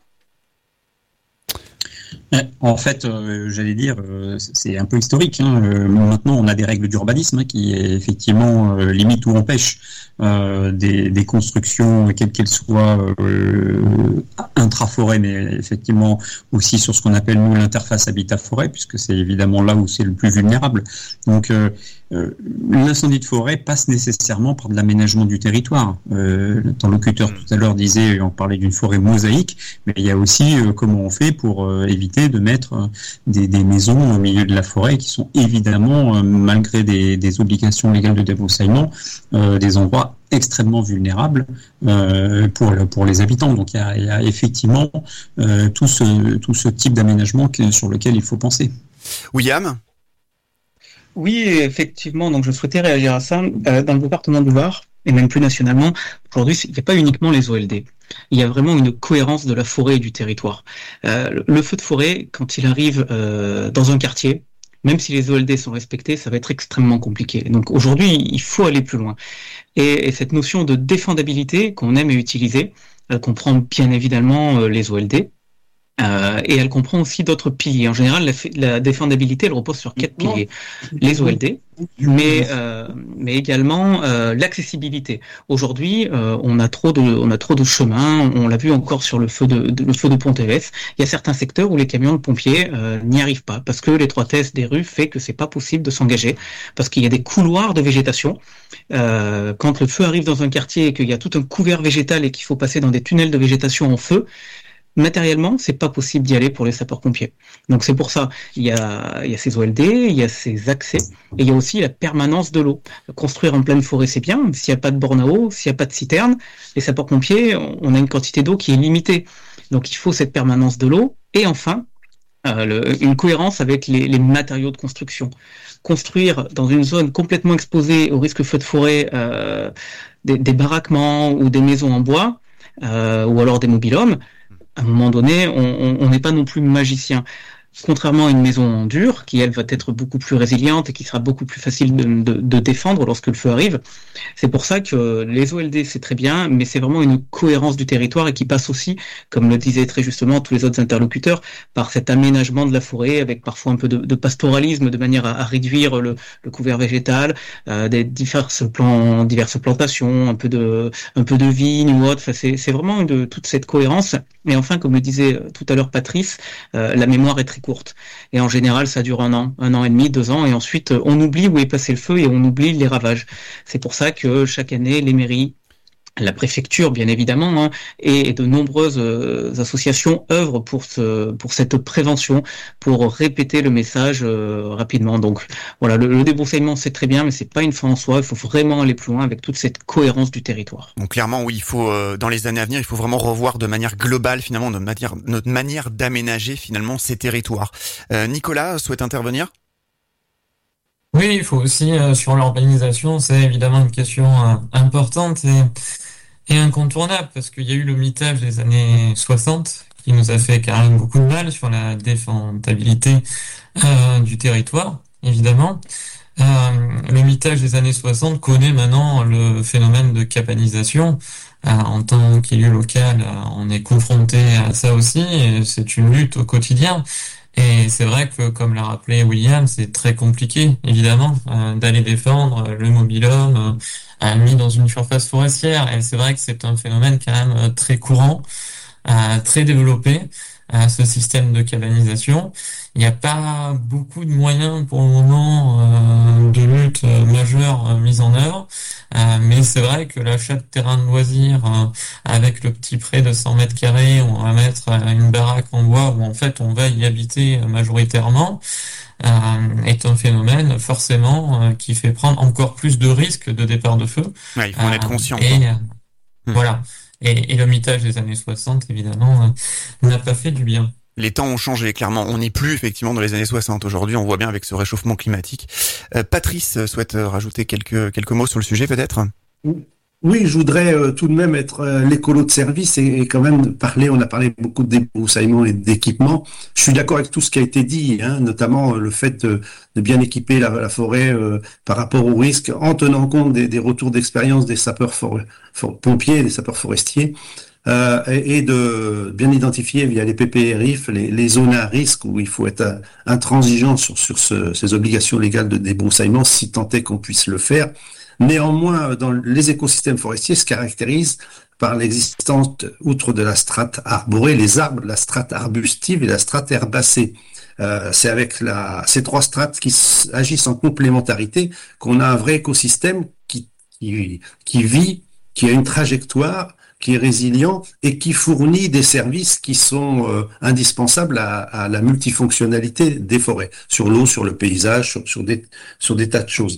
En fait, euh, j'allais dire, euh, c'est un peu historique. Hein. Euh, maintenant, on a des règles d'urbanisme hein, qui, effectivement, euh, limitent ou empêchent euh, des, des constructions, quelles qu'elles soient, euh, intra-forêt, mais effectivement aussi sur ce qu'on appelle, nous, l'interface habitat-forêt, puisque c'est évidemment là où c'est le plus vulnérable. Donc, euh, euh, l'incendie de forêt passe nécessairement par de l'aménagement du territoire. Euh, l'interlocuteur tout à l'heure disait, on parlait d'une forêt mosaïque, mais il y a aussi euh, comment on fait pour euh, éviter de mettre des, des maisons au milieu de la forêt qui sont évidemment, euh, malgré des, des obligations légales de débroussaillement, euh, des endroits extrêmement vulnérables euh, pour, pour les habitants. Donc il y a, il y a effectivement euh, tout, ce, tout ce type d'aménagement que, sur lequel il faut penser. William ? Oui, effectivement, donc je souhaitais réagir à ça. Euh, dans le département du Var, et même plus nationalement, aujourd'hui, il n'y a pas uniquement les O L D. Il y a vraiment une cohérence de la forêt et du territoire. Euh, le feu de forêt, quand il arrive euh, dans un quartier, même si les O L D sont respectés, ça va être extrêmement compliqué. Donc aujourd'hui, il faut aller plus loin. Et, et cette notion de défendabilité qu'on aime utiliser, elle comprend bien évidemment euh, les O L D, euh, et elle comprend aussi d'autres piliers. En général, la, la défendabilité, elle repose sur quatre piliers. Les O L D, mais, euh, mais également euh, l'accessibilité. Aujourd'hui, euh, on a trop de, on a trop de chemins. On l'a vu encore sur le feu de, de le feu de Pont-Évès. Il y a certains secteurs où les camions de pompiers euh, n'y arrivent pas parce que l'étroitesse des rues fait que c'est pas possible de s'engager parce qu'il y a des couloirs de végétation. Euh, quand le feu arrive dans un quartier et qu'il y a tout un couvert végétal et qu'il faut passer dans des tunnels de végétation en feu, matériellement, c'est pas possible d'y aller pour les sapeurs-pompiers. Donc c'est pour ça, il y a, il y a ces O L D, il y a ces accès, et il y a aussi la permanence de l'eau. Construire en pleine forêt, c'est bien, mais s'il n'y a pas de borne à eau, s'il n'y a pas de citerne, les sapeurs-pompiers, on a une quantité d'eau qui est limitée. Donc il faut cette permanence de l'eau, et enfin, euh, le, une cohérence avec les, les matériaux de construction. Construire dans une zone complètement exposée au risque feu de forêt euh, des, des baraquements ou des maisons en bois, euh, ou alors des mobil-homes, à un moment donné, on n'est pas non plus magicien. Contrairement à une maison en dur, qui elle va être beaucoup plus résiliente et qui sera beaucoup plus facile de, de, de défendre lorsque le feu arrive. C'est pour ça que les O L D c'est très bien, mais c'est vraiment une cohérence du territoire et qui passe aussi, comme le disaient très justement tous les autres interlocuteurs, par cet aménagement de la forêt avec parfois un peu de, de pastoralisme de manière à, à réduire le, le couvert végétal, euh, des diverses plans, diverses plantations, un peu de, un peu de vignes ou autre. Enfin, c'est, c'est vraiment de toute cette cohérence. Et enfin, comme le disait tout à l'heure Patrice, euh, la mémoire est très courte. Et en général, ça dure un an, un an et demi, deux ans, et ensuite, on oublie où est passé le feu et on oublie les ravages. C'est pour ça que chaque année, les mairies, la préfecture, bien évidemment, hein, et de nombreuses euh, associations œuvrent pour ce, pour cette prévention, pour répéter le message euh, rapidement. Donc, voilà, le, le débroussaillement, c'est très bien, mais c'est pas une fin en soi. Il faut vraiment aller plus loin avec toute cette cohérence du territoire. Donc, clairement, oui, il faut, euh, dans les années à venir, il faut vraiment revoir de manière globale, finalement, notre manière, notre manière d'aménager, finalement, ces territoires. Euh, Nicolas souhaite intervenir? Oui, il faut aussi, euh, sur l'urbanisation, c'est évidemment une question euh, importante et, et incontournable, parce qu'il y a eu le mitage des années soixante, qui nous a fait quand même beaucoup de mal sur la défendabilité euh, du territoire, évidemment. Euh, le mitage des années soixante connaît maintenant le phénomène de cabanisation. Euh, en tant qu'élu local, euh, on est confronté à ça aussi, et c'est une lutte au quotidien. Et c'est vrai que, comme l'a rappelé William, c'est très compliqué, évidemment, euh, d'aller défendre le mobil-home euh, mis dans une surface forestière. Et c'est vrai que c'est un phénomène quand même euh, très courant, euh, très développé, euh, ce système de cabanisation. Il n'y a pas beaucoup de moyens pour le moment euh, de lutte euh, majeure euh, mis en œuvre, euh, mais c'est vrai que l'achat de terrain de loisirs euh, avec le petit prêt de cent mètres carrés où on va mettre euh, une baraque en bois où en fait on va y habiter euh, majoritairement euh, est un phénomène forcément euh, qui fait prendre encore plus de risques de départ de feu. Ouais, il faut en être conscient. Et, euh, hum. Voilà. Et, et le mitage des années soixante, évidemment, euh, n'a pas fait du bien. Les temps ont changé, clairement. On n'est plus effectivement dans les années soixante. Aujourd'hui, on voit bien avec ce réchauffement climatique. Euh, Patrice souhaite rajouter quelques quelques mots sur le sujet, peut-être? Oui, je voudrais euh, tout de même être euh, l'écolo de service et, et quand même parler, on a parlé beaucoup de débroussaillement et d'équipement. Je suis d'accord avec tout ce qui a été dit, hein, notamment euh, le fait de, de bien équiper la, la forêt euh, par rapport aux risques, en tenant compte des, des retours d'expérience des sapeurs for- for- pompiers, des sapeurs forestiers. Euh, et, et de bien identifier via les P P R I F les, les zones à risque où il faut être euh, intransigeant sur, sur ce, ces obligations légales de débroussaillement, si tant est qu'on puisse le faire. Néanmoins, dans les écosystèmes forestiers se caractérisent par l'existence, outre de la strate arborée, les arbres, la strate arbustive et la strate herbacée. Euh, c'est avec la, ces trois strates qui agissent en complémentarité qu'on a un vrai écosystème qui, qui, qui vit, qui a une trajectoire, qui est résilient et qui fournit des services qui sont euh, indispensables à, à la multifonctionnalité des forêts, sur l'eau, sur le paysage, sur, sur, des, sur des tas de choses.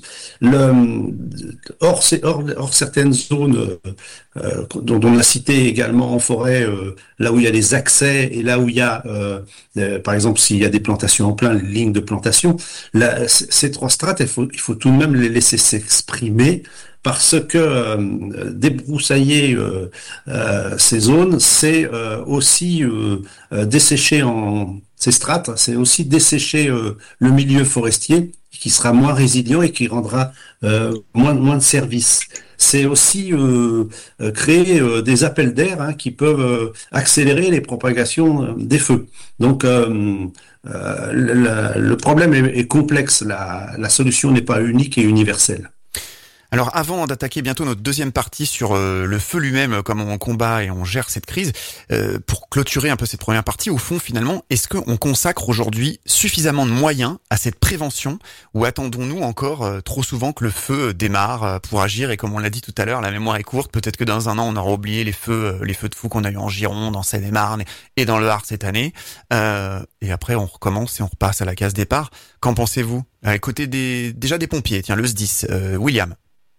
Le, hors, hors, hors certaines zones euh, dont on a cité également en forêt, euh, là où il y a des accès et là où il y a, euh, euh, par exemple, s'il y a des plantations en plein, les lignes de plantation, là, ces trois strates, il faut, il faut tout de même les laisser s'exprimer parce que euh, débroussailler euh, euh, ces zones, c'est euh, aussi euh, euh, dessécher en ces strates, c'est aussi dessécher euh, le milieu forestier qui sera moins résilient et qui rendra euh, moins moins de services. C'est aussi euh, euh, créer euh, des appels d'air hein, qui peuvent euh, accélérer les propagations euh, des feux. Donc euh, euh, le, le problème est, est complexe, la, la solution n'est pas unique et universelle. Alors avant d'attaquer bientôt notre deuxième partie sur euh, le feu lui-même, comment on combat et on gère cette crise, euh, pour clôturer un peu cette première partie, au fond finalement, est-ce qu'on consacre aujourd'hui suffisamment de moyens à cette prévention ou attendons-nous encore euh, trop souvent que le feu démarre euh, pour agir et comme on l'a dit tout à l'heure, la mémoire est courte, peut-être que dans un an on aura oublié les feux, euh, les feux de fou qu'on a eu en Gironde, en Seine-et-Marne et dans le Var cette année euh, et après on recommence et on repasse à la case départ. Qu'en pensez-vous? À côté des déjà des pompiers, tiens le S D I S, euh, William.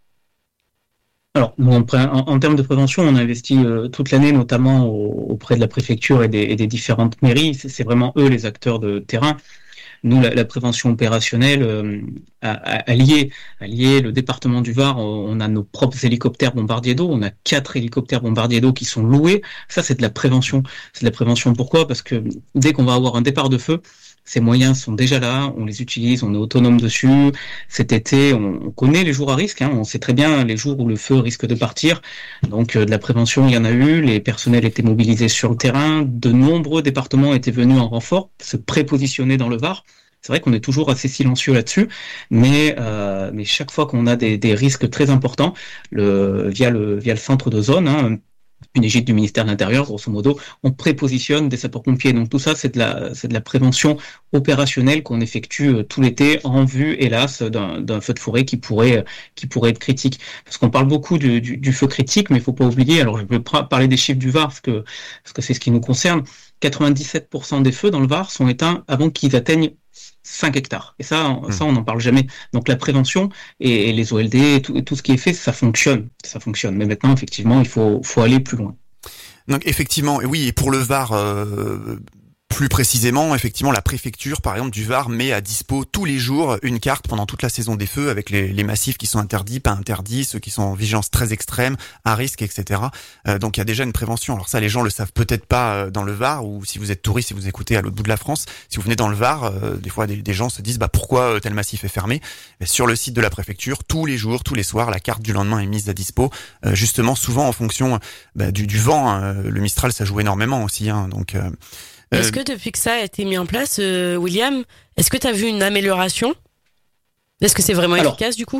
Alors, en, en termes de prévention, on investit euh, toute l'année, notamment au, auprès de la préfecture et des, et des différentes mairies. C'est, c'est vraiment eux les acteurs de terrain. Nous, la, la prévention opérationnelle, euh, a, a, a, lié, a lié le département du Var. On a nos propres hélicoptères bombardiers d'eau. On a quatre hélicoptères bombardiers d'eau qui sont loués. Ça, c'est de la prévention. C'est de la prévention. Pourquoi? Parce que dès qu'on va avoir un départ de feu, ces moyens sont déjà là, on les utilise, on est autonome dessus. Cet été, on, on connaît les jours à risque, hein, on sait très bien les jours où le feu risque de partir. Donc euh, de la prévention, il y en a eu, les personnels étaient mobilisés sur le terrain, de nombreux départements étaient venus en renfort, se prépositionner dans le Var. C'est vrai qu'on est toujours assez silencieux là-dessus, mais euh, mais chaque fois qu'on a des, des risques très importants, le, via le via le centre de zone, hein, une égide du ministère de l'Intérieur, grosso modo, on prépositionne des sapeurs-pompiers. Donc tout ça, c'est de la, c'est de la prévention opérationnelle qu'on effectue tout l'été en vue, hélas, d'un, d'un feu de forêt qui pourrait, qui pourrait être critique. Parce qu'on parle beaucoup du, du, du feu critique, mais il faut pas oublier. Alors je peux parler des chiffres du Var parce que parce que c'est ce qui nous concerne. quatre-vingt-dix-sept pour cent des feux dans le Var sont éteints avant qu'ils atteignent cinq hectares. Et ça, ça, on n'en parle jamais. Donc la prévention et, et les O L D, et tout, et tout ce qui est fait, ça fonctionne. Ça fonctionne. Mais maintenant, effectivement, il faut, faut aller plus loin. Donc effectivement, oui, et pour le Var, euh, plus précisément, effectivement, la préfecture, par exemple, du Var met à dispo tous les jours une carte pendant toute la saison des feux avec les, les massifs qui sont interdits, pas interdits, ceux qui sont en vigilance très extrême, à risque, et cetera. Euh, donc il y a déjà une prévention. Alors ça, les gens le savent peut-être pas dans le Var, ou si vous êtes touriste, si vous écoutez à l'autre bout de la France, si vous venez dans le Var, euh, des fois des, des gens se disent bah pourquoi tel massif est fermé. Mais sur le site de la préfecture, tous les jours, tous les soirs, la carte du lendemain est mise à dispo, euh, justement souvent en fonction bah, du, du vent. Hein. Le Mistral, ça joue énormément aussi, hein, donc. Euh, Est-ce que depuis que ça a été mis en place, euh, William, est-ce que tu as vu une amélioration? Est-ce que c'est vraiment Alors, efficace du coup?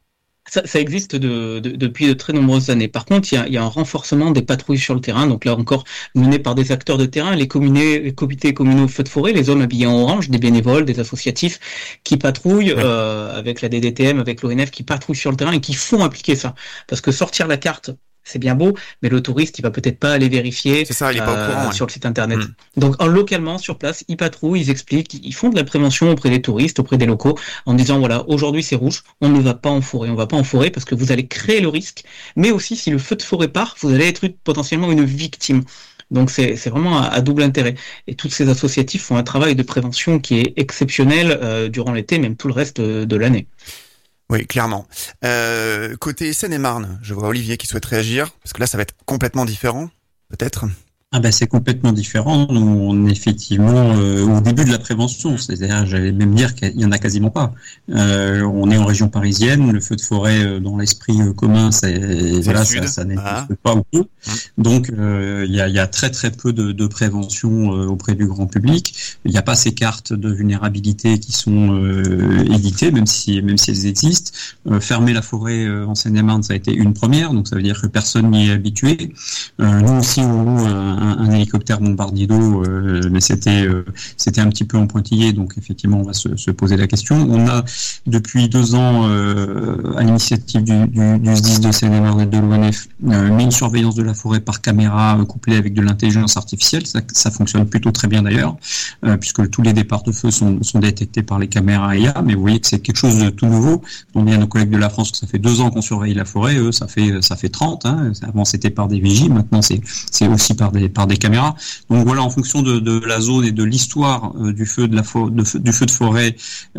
Ça, ça existe de, de, depuis de très nombreuses années. Par contre, il y a, il y a un renforcement des patrouilles sur le terrain. Donc là encore, mené par des acteurs de terrain, les, communés, les comités communaux feux de forêt, les hommes habillés en orange, des bénévoles, des associatifs qui patrouillent ouais. euh, avec la D D T M, avec l'O N F, qui patrouillent sur le terrain et qui font appliquer ça. Parce que sortir la carte, c'est bien beau, mais le touriste, il va peut-être pas aller vérifier c'est ça, il est pas euh, au courant, sur ouais. le site internet. Mmh. Donc, en, localement, sur place, ils patrouillent, ils expliquent, ils font de la prévention auprès des touristes, auprès des locaux, en disant, voilà, aujourd'hui c'est rouge, on ne va pas en forêt. On va pas en forêt parce que vous allez créer le risque, mais aussi, si le feu de forêt part, vous allez être potentiellement une victime. Donc c'est, c'est vraiment à, à double intérêt. Et tous ces associatifs font un travail de prévention qui est exceptionnel euh, durant l'été, même tout le reste de, de l'année. Oui, clairement. Euh, côté Seine-et-Marne, je vois Olivier qui souhaite réagir, parce que là, ça va être complètement différent, peut-être. Ah ben c'est complètement différent. Nous, on est effectivement euh, au début de la prévention, c'est-à-dire, j'allais même dire qu'il y en a quasiment pas. Euh, on est en région parisienne, le feu de forêt euh, dans l'esprit euh, commun, c'est, c'est voilà, ça, ça n'existe ah. pas ou peu. Mmh. Donc euh, il y a, il y a très très peu de, de prévention euh, auprès du grand public. Il n'y a pas ces cartes de vulnérabilité qui sont euh, éditées, même si même si elles existent. Euh, fermer la forêt euh, en Seine-et-Marne, ça a été une première, donc ça veut dire que personne n'y est habitué. Euh, nous aussi, on loue un, un, un hélicoptère bombardier d'eau, euh, mais c'était euh, c'était un petit peu en pointillé, donc effectivement on va se, se poser la question. On a depuis deux ans, euh, à l'initiative du, du, du S D I S de Seine-et-Marne et de l'O N F, euh, mis une surveillance de la forêt par caméra euh, couplée avec de l'intelligence artificielle. Ça, ça fonctionne plutôt très bien d'ailleurs, euh, puisque tous les départs de feu sont, sont détectés par les caméras I A. Mais vous voyez que c'est quelque chose de tout nouveau. On dit à nos collègues de la France que ça fait deux ans qu'on surveille la forêt. Eux, ça fait ça fait trente. Hein. Avant c'était par des vigies, maintenant c'est c'est aussi par des des par des caméras. Donc voilà, en fonction de, de la zone et de l'histoire euh, du feu de la fo- de feu, du feu de forêt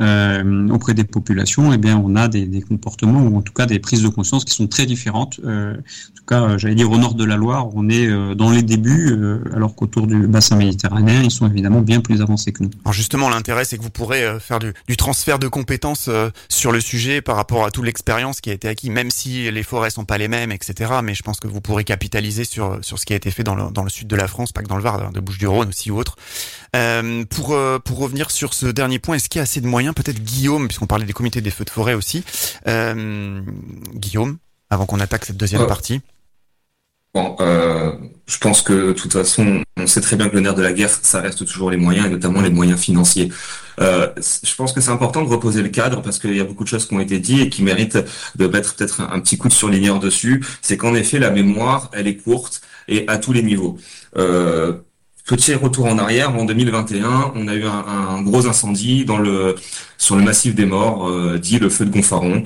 euh, auprès des populations, eh bien on a des, des comportements ou en tout cas des prises de conscience qui sont très différentes. Euh, en tout cas, euh, j'allais dire au nord de la Loire, on est euh, dans les débuts, euh, alors qu'autour du bassin méditerranéen, ils sont évidemment bien plus avancés que nous. Alors justement, l'intérêt, c'est que vous pourrez euh, faire du, du transfert de compétences euh, sur le sujet par rapport à toute l'expérience qui a été acquise, même si les forêts sont pas les mêmes, et cetera. Mais je pense que vous pourrez capitaliser sur sur ce qui a été fait dans le dans le sud de la France, pas que dans le Var, de Bouches-du-Rhône aussi ou autre. Euh, pour euh, pour revenir sur ce dernier point, est-ce qu'il y a assez de moyens, peut-être Guillaume, puisqu'on parlait des comités des feux de forêt aussi, euh, Guillaume, avant qu'on attaque cette deuxième Ouais. partie. Bon, euh, je pense que de toute façon, on sait très bien que le nerf de la guerre, ça reste toujours les moyens, et notamment les moyens financiers. Euh, je pense que c'est important de reposer le cadre parce qu'il y a beaucoup de choses qui ont été dites et qui méritent de mettre peut-être un, un petit coup de surligneur dessus. C'est qu'en effet, la mémoire, elle est courte et à tous les niveaux. Euh, Petit retour en arrière, en deux mille vingt et un, on a eu un, un gros incendie dans le sur le massif des Morts, euh, dit le feu de Gonfaron.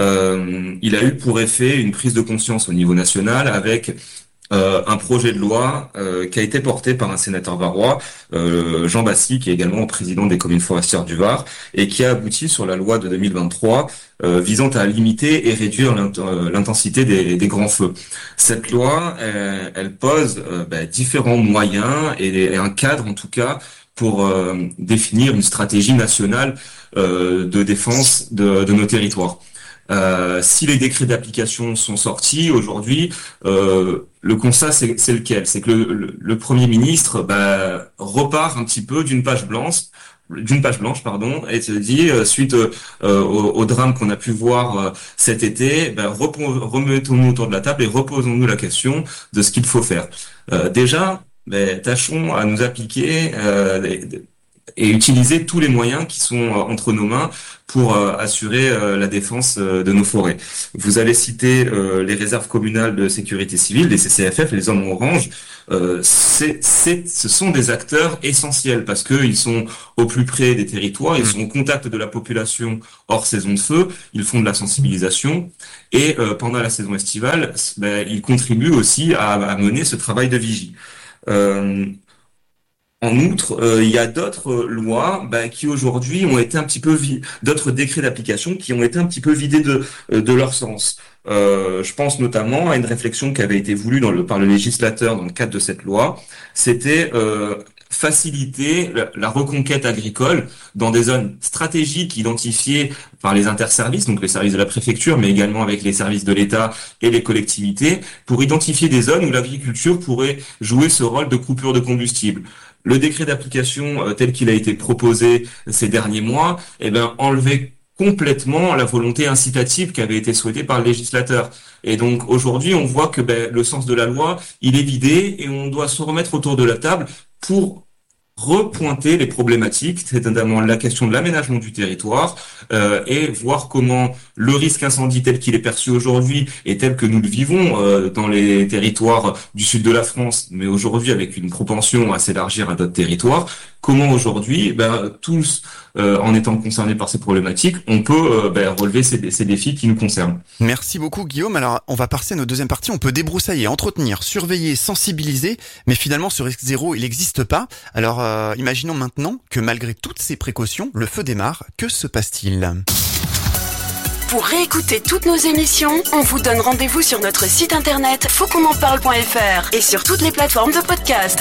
Euh, il a eu pour effet une prise de conscience au niveau national avec euh, un projet de loi euh, qui a été porté par un sénateur varois, euh, Jean Bassy, qui est également président des communes forestières du Var, et qui a abouti sur la loi de deux mille vingt-trois euh, visant à limiter et réduire l'int- euh, l'intensité des, des grands feux. Cette loi, elle, elle pose euh, bah, différents moyens et, et un cadre en tout cas pour euh, définir une stratégie nationale euh, de défense de, de nos territoires. Euh, si les décrets d'application sont sortis aujourd'hui, euh, le constat c'est, c'est lequel ? C'est que le, le, le Premier ministre bah, repart un petit peu d'une page blanche, d'une page blanche pardon, et se dit euh, suite euh, au, au drame qu'on a pu voir euh, cet été, bah, repos- remettons-nous autour de la table et reposons-nous la question de ce qu'il faut faire. Euh, déjà, bah, tâchons à nous appliquer euh, les, et utiliser tous les moyens qui sont euh, entre nos mains pour euh, assurer euh, la défense euh, de nos forêts. Vous avez cité euh, les réserves communales de sécurité civile, les C C F F, les hommes orange. Euh, c'est, c'est, ce sont des acteurs essentiels parce qu'ils sont au plus près des territoires, ils sont au contact de la population hors saison de feu, ils font de la sensibilisation et euh, pendant la saison estivale, ben, ils contribuent aussi à, à mener ce travail de vigie. Euh, En outre, euh, il y a d'autres euh, lois bah, qui aujourd'hui ont été un petit peu vi- d'autres décrets d'application qui ont été un petit peu vidés de euh, de leur sens. Euh, je pense notamment à une réflexion qui avait été voulue dans le par le législateur dans le cadre de cette loi. C'était euh, faciliter la, la reconquête agricole dans des zones stratégiques identifiées par les interservices, donc les services de la préfecture, mais également avec les services de l'État et les collectivités, pour identifier des zones où l'agriculture pourrait jouer ce rôle de coupure de combustible. Le décret d'application euh, tel qu'il a été proposé ces derniers mois, eh ben, enlevait complètement la volonté incitative qui avait été souhaitée par le législateur. Et donc aujourd'hui, on voit que ben, le sens de la loi, il est vidé et on doit se remettre autour de la table pour repointer les problématiques, c'est notamment la question de l'aménagement du territoire euh, et voir comment le risque incendie tel qu'il est perçu aujourd'hui et tel que nous le vivons euh, dans les territoires du sud de la France, mais aujourd'hui avec une propension à s'élargir à d'autres territoires, comment aujourd'hui, ben, tous, euh, en étant concernés par ces problématiques, on peut euh, ben, relever ces, ces défis qui nous concernent. Merci beaucoup Guillaume. Alors on va passer à notre deuxième partie. On peut débroussailler, entretenir, surveiller, sensibiliser, mais finalement ce risque zéro, il n'existe pas. Alors euh, imaginons maintenant que malgré toutes ces précautions, le feu démarre. Que se passe-t-il ? Pour réécouter toutes nos émissions, on vous donne rendez-vous sur notre site internet faut qu'on en parle point f r et sur toutes les plateformes de podcast.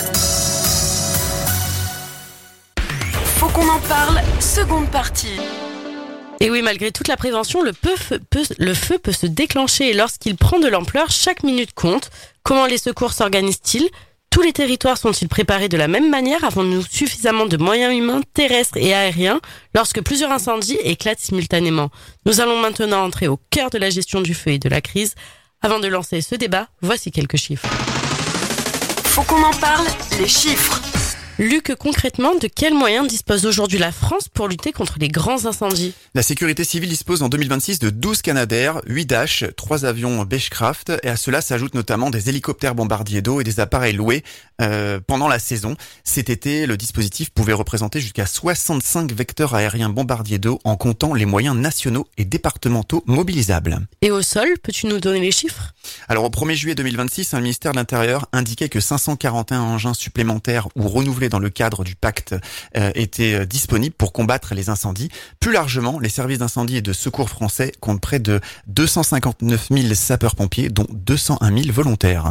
Faut qu'on en parle, seconde partie. Et oui, malgré toute la prévention, le, peu, peut, le feu peut se déclencher et lorsqu'il prend de l'ampleur, chaque minute compte. Comment les secours s'organisent-ils ? Tous les territoires sont-ils préparés de la même manière ? Avons-nous suffisamment de moyens humains, terrestres et aériens lorsque plusieurs incendies éclatent simultanément ? Nous allons maintenant entrer au cœur de la gestion du feu et de la crise. Avant de lancer ce débat, voici quelques chiffres. Faut qu'on en parle, les chiffres. Luc, concrètement, de quels moyens dispose aujourd'hui la France pour lutter contre les grands incendies ? La sécurité civile dispose en deux mille vingt-six de douze Canadair, huit Dash, trois avions Beechcraft et à cela s'ajoutent notamment des hélicoptères bombardiers d'eau et des appareils loués euh, pendant la saison. Cet été, le dispositif pouvait représenter jusqu'à soixante-cinq vecteurs aériens bombardiers d'eau en comptant les moyens nationaux et départementaux mobilisables. Et au sol, peux-tu nous donner les chiffres ? Alors au premier juillet deux mille vingt-six, le ministère de l'Intérieur indiquait que cinq cent quarante et un engins supplémentaires ou renouvelés dans le cadre du pacte euh, étaient disponibles pour combattre les incendies. Plus largement, les services d'incendie et de secours français comptent près de deux cent cinquante-neuf mille sapeurs-pompiers, dont deux cent un mille volontaires.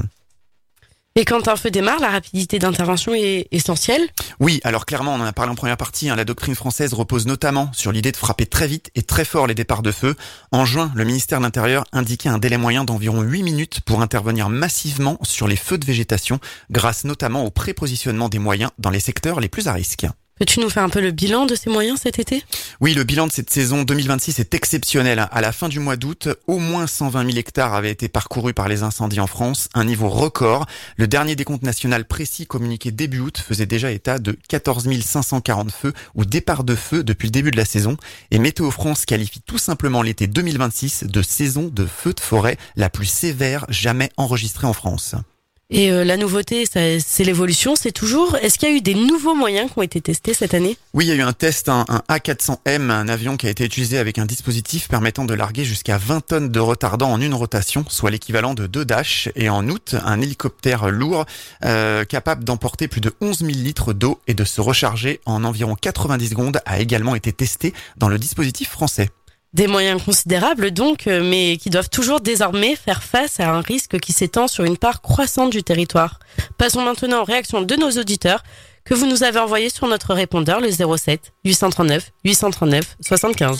Et quand un feu démarre, la rapidité d'intervention est essentielle ? Oui, alors clairement, on en a parlé en première partie, hein, la doctrine française repose notamment sur l'idée de frapper très vite et très fort les départs de feu. En juin, le ministère de l'Intérieur indiquait un délai moyen d'environ huit minutes pour intervenir massivement sur les feux de végétation, grâce notamment au prépositionnement des moyens dans les secteurs les plus à risque. Peux-tu nous faire un peu le bilan de ces moyens cet été ? Oui, le bilan de cette saison deux mille vingt-six est exceptionnel. À la fin du mois d'août, au moins cent vingt mille hectares avaient été parcourus par les incendies en France, un niveau record. Le dernier décompte national précis communiqué début août faisait déjà état de quatorze mille cinq cent quarante feux ou départs de feu depuis le début de la saison. Et Météo France qualifie tout simplement l'été deux mille vingt-six de saison de feux de forêt la plus sévère jamais enregistrée en France. Et euh, la nouveauté, ça, c'est l'évolution, c'est toujours... Est-ce qu'il y a eu des nouveaux moyens qui ont été testés cette année ? Oui, il y a eu un test, un, un A quatre cents M, un avion qui a été utilisé avec un dispositif permettant de larguer jusqu'à vingt tonnes de retardant en une rotation, soit l'équivalent de deux Dash. Et en août, un hélicoptère lourd euh, capable d'emporter plus de onze mille litres d'eau et de se recharger en environ quatre-vingt-dix secondes a également été testé dans le dispositif français. Des moyens considérables donc, mais qui doivent toujours désormais faire face à un risque qui s'étend sur une part croissante du territoire. Passons maintenant aux réactions de nos auditeurs que vous nous avez envoyées sur notre répondeur, le zéro sept huit cent trente-neuf huit cent trente-neuf soixante-quinze.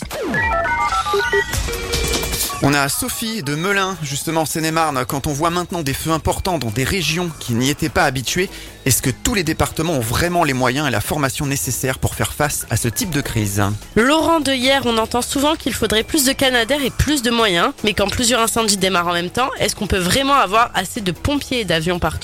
On a Sophie de Melun, justement en Seine-et-Marne. Quand on voit maintenant des feux importants dans des régions qui n'y étaient pas habituées, est-ce que tous les départements ont vraiment les moyens et la formation nécessaires pour faire face à ce type de crise ? Laurent de hier, on entend souvent qu'il faudrait plus de Canadair et plus de moyens, mais quand plusieurs incendies démarrent en même temps, est-ce qu'on peut vraiment avoir assez de pompiers et d'avions partout ?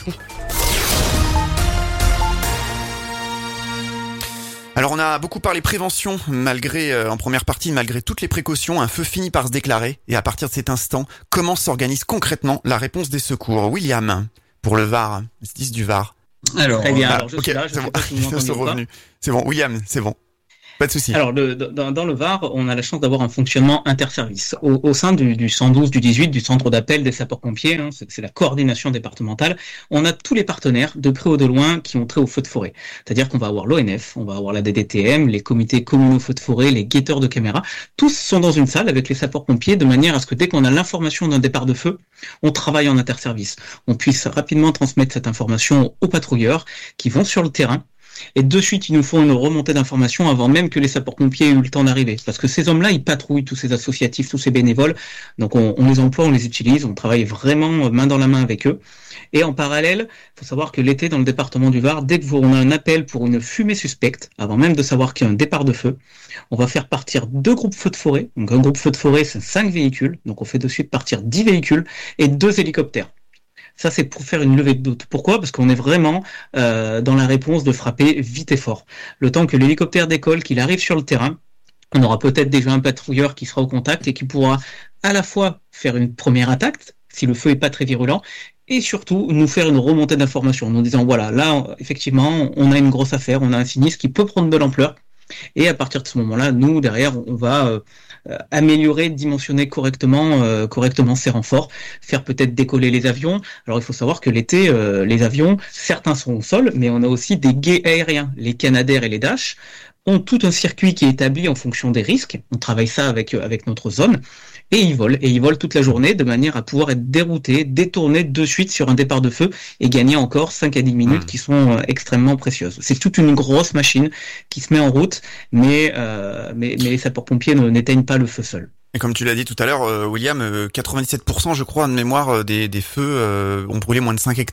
Alors on a beaucoup parlé prévention, malgré euh, en première partie, malgré toutes les précautions, un feu finit par se déclarer. Et à partir de cet instant, comment s'organise concrètement la réponse des secours ? William, pour le Var, les dix du Var. Alors, très bien. Ah, alors je ok, suis là, je c'est sais bon. pas si vous m'entendez ou pas. C'est bon, William, c'est bon. Pas de souci. Alors, le, dans, dans le Var, on a la chance d'avoir un fonctionnement interservice. Au, au sein du, du cent douze, du dix-huit, du centre d'appel des sapeurs-pompiers, hein, c'est, c'est la coordination départementale, on a tous les partenaires, de près ou de loin, qui ont trait au feu de forêt. C'est-à-dire qu'on va avoir l'O N F, on va avoir la D D T M, les comités communaux feu de forêt, les guetteurs de caméras. Tous sont dans une salle avec les sapeurs-pompiers, de manière à ce que dès qu'on a l'information d'un départ de feu, on travaille en interservice. On puisse rapidement transmettre cette information aux patrouilleurs qui vont sur le terrain. Et de suite, ils nous font une remontée d'informations avant même que les sapeurs-pompiers aient eu le temps d'arriver. Parce que ces hommes-là, ils patrouillent tous ces associatifs, tous ces bénévoles. Donc on, on les emploie, on les utilise, on travaille vraiment main dans la main avec eux. Et en parallèle, il faut savoir que l'été, dans le département du Var, dès que vous, on a un appel pour une fumée suspecte, avant même de savoir qu'il y a un départ de feu, on va faire partir deux groupes feux de forêt. Donc un groupe feu de forêt, c'est cinq véhicules. Donc on fait de suite partir dix véhicules et deux hélicoptères. Ça, c'est pour faire une levée de doute. Pourquoi ? Parce qu'on est vraiment euh, dans la réponse de frapper vite et fort. Le temps que l'hélicoptère décolle, qu'il arrive sur le terrain, on aura peut-être déjà un patrouilleur qui sera au contact et qui pourra à la fois faire une première attaque, si le feu est pas très virulent, et surtout nous faire une remontée d'informations en nous disant, voilà, là, effectivement, on a une grosse affaire, on a un sinistre qui peut prendre de l'ampleur. Et à partir de ce moment-là, nous, derrière, on va euh, améliorer, dimensionner correctement euh, correctement ces renforts, faire peut-être décoller les avions. Alors, il faut savoir que l'été, euh, les avions, certains sont au sol, mais on a aussi des guets aériens. Les Canadair et les Dash ont tout un circuit qui est établi en fonction des risques. On travaille ça avec avec notre zone. Et ils volent, et ils volent toute la journée de manière à pouvoir être déroutés, détournés de suite sur un départ de feu et gagner encore cinq à dix minutes mmh. qui sont euh, extrêmement précieuses. C'est toute une grosse machine qui se met en route, mais, euh, mais, mais les sapeurs-pompiers n'éteignent pas le feu seul. Et comme tu l'as dit tout à l'heure, euh, William, euh, quatre-vingt-dix-sept pour cent, je crois, de mémoire, euh, des, des feux euh, ont brûlé moins de cinq hectares.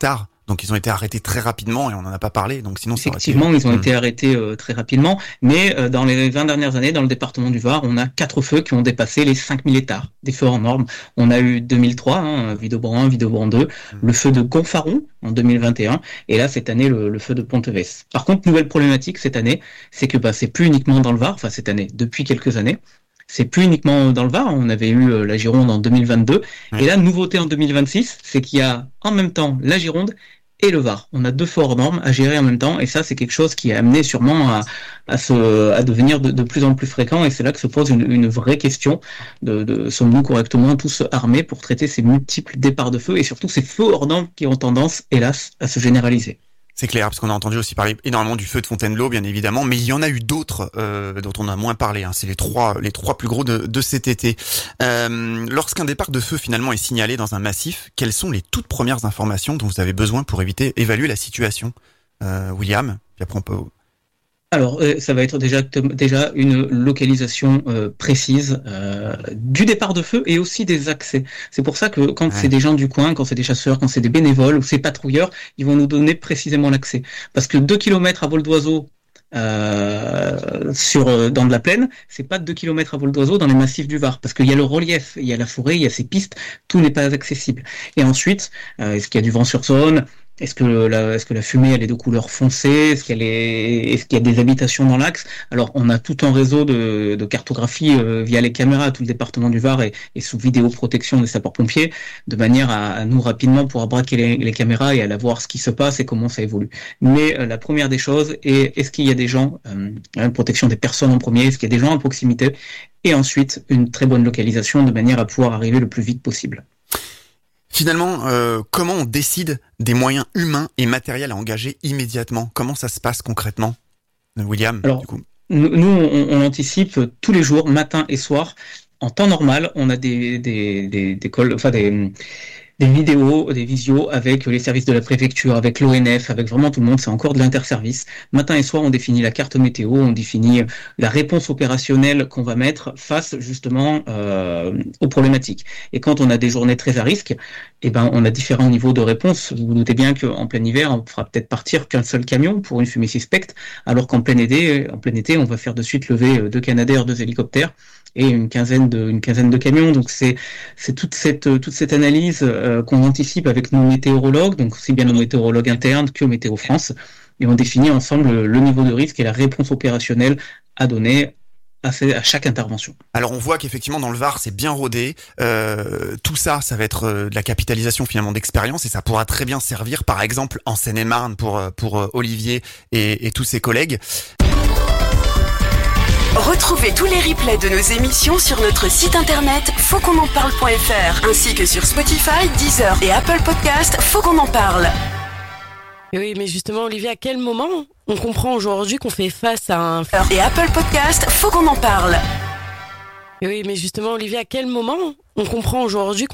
Donc ils ont été arrêtés très rapidement et on n'en a pas parlé. Donc sinon, ça effectivement, été... ils ont mmh. été arrêtés euh, très rapidement. Mais euh, dans les vingt dernières années, dans le département du Var, on a quatre feux qui ont dépassé les cinq mille hectares, des feux hors normes. On a eu deux mille trois, hein, Vidobran un, Vidobran deux, mmh. le feu de Gonfaron en deux mille vingt et un, et là cette année le, le feu de Ponteves. Par contre, nouvelle problématique cette année, c'est que bah, c'est plus uniquement dans le Var, enfin cette année, depuis quelques années. C'est plus uniquement dans le Var, on avait eu euh, la Gironde en deux mille vingt-deux, ouais. Et là, nouveauté en deux mille vingt-six, c'est qu'il y a en même temps la Gironde et le Var. On a deux feux hors normes à gérer en même temps, et ça, c'est quelque chose qui est amené sûrement à, à, se, à devenir de, de plus en plus fréquent, et c'est là que se pose une, une vraie question de, de sommes-nous correctement tous armés pour traiter ces multiples départs de feu, et surtout ces feux hors normes qui ont tendance, hélas, à se généraliser. C'est clair, parce qu'on a entendu aussi parler énormément du feu de Fontainebleau, bien évidemment, mais il y en a eu d'autres euh, dont on a moins parlé. Hein. C'est les trois, les trois plus gros de, de cet été. Euh, lorsqu'un départ de feu finalement est signalé dans un massif, quelles sont les toutes premières informations dont vous avez besoin pour éviter, évaluer la situation, euh, William? Puis après on peut... Alors, euh, ça va être déjà déjà une localisation euh, précise euh, du départ de feu et aussi des accès. C'est pour ça que quand ouais. c'est des gens du coin, quand c'est des chasseurs, quand c'est des bénévoles ou c'est patrouilleurs, ils vont nous donner précisément l'accès. Parce que deux kilomètres à vol d'oiseau euh, sur dans de la plaine, c'est pas deux kilomètres à vol d'oiseau dans les massifs du Var, parce qu'il y a le relief, il y a la forêt, il y a ces pistes, tout n'est pas accessible. Et ensuite, euh, est-ce qu'il y a du vent sur zone? Est-ce que la, est-ce que la fumée elle est de couleur foncée? Est-ce qu'elle est, est-ce qu'il y a des habitations dans l'axe? Alors on a tout un réseau de, de cartographie euh, via les caméras. Tout le département du Var est, est sous vidéoprotection des sapeurs-pompiers, de manière à, à nous rapidement pouvoir braquer les, les caméras et à la voir ce qui se passe et comment ça évolue. Mais euh, la première des choses est est-ce qu'il y a des gens, euh, une protection des personnes en premier, est-ce qu'il y a des gens à proximité, et ensuite une très bonne localisation de manière à pouvoir arriver le plus vite possible. Finalement, euh, comment on décide des moyens humains et matériels à engager immédiatement? Comment ça se passe concrètement, William? Alors, du coup nous, on, on anticipe tous les jours, matin et soir. En temps normal, on a des des des, des, coll- enfin des des vidéos, des visios avec les services de la préfecture, avec l'O N F, avec vraiment tout le monde. C'est encore de l'interservice. Matin et soir, on définit la carte météo, on définit la réponse opérationnelle qu'on va mettre face justement euh, aux problématiques. Et quand on a des journées très à risque, eh ben on a différents niveaux de réponse. Vous vous doutez bien qu'en plein hiver, on fera peut-être partir qu'un seul camion pour une fumée suspecte, alors qu'en plein été, en plein été, on va faire de suite lever deux Canadair, deux hélicoptères et une quinzaine de une quinzaine de camions. Donc c'est c'est toute cette toute cette analyse euh, qu'on anticipe avec nos météorologues, donc aussi bien nos météorologues internes que Météo France, et on définit ensemble le niveau de risque et la réponse opérationnelle à donner à, ces, à chaque intervention. Alors on voit qu'effectivement dans le Var c'est bien rodé, euh, tout ça ça va être euh, de la capitalisation finalement d'expérience, et ça pourra très bien servir par exemple en Seine-et-Marne pour pour euh, Olivier et, et tous ses collègues. Retrouvez tous les replays de nos émissions sur notre site internet faut qu'on en parle point f r ainsi que sur Spotify, Deezer et Apple Podcast. Faut qu'on en parle. Oui, mais justement, Olivier, à quel moment on comprend aujourd'hui qu'on fait face à un... Et Apple Podcast, faut qu'on en parle. Oui, mais justement, Olivier, à quel moment on comprend aujourd'hui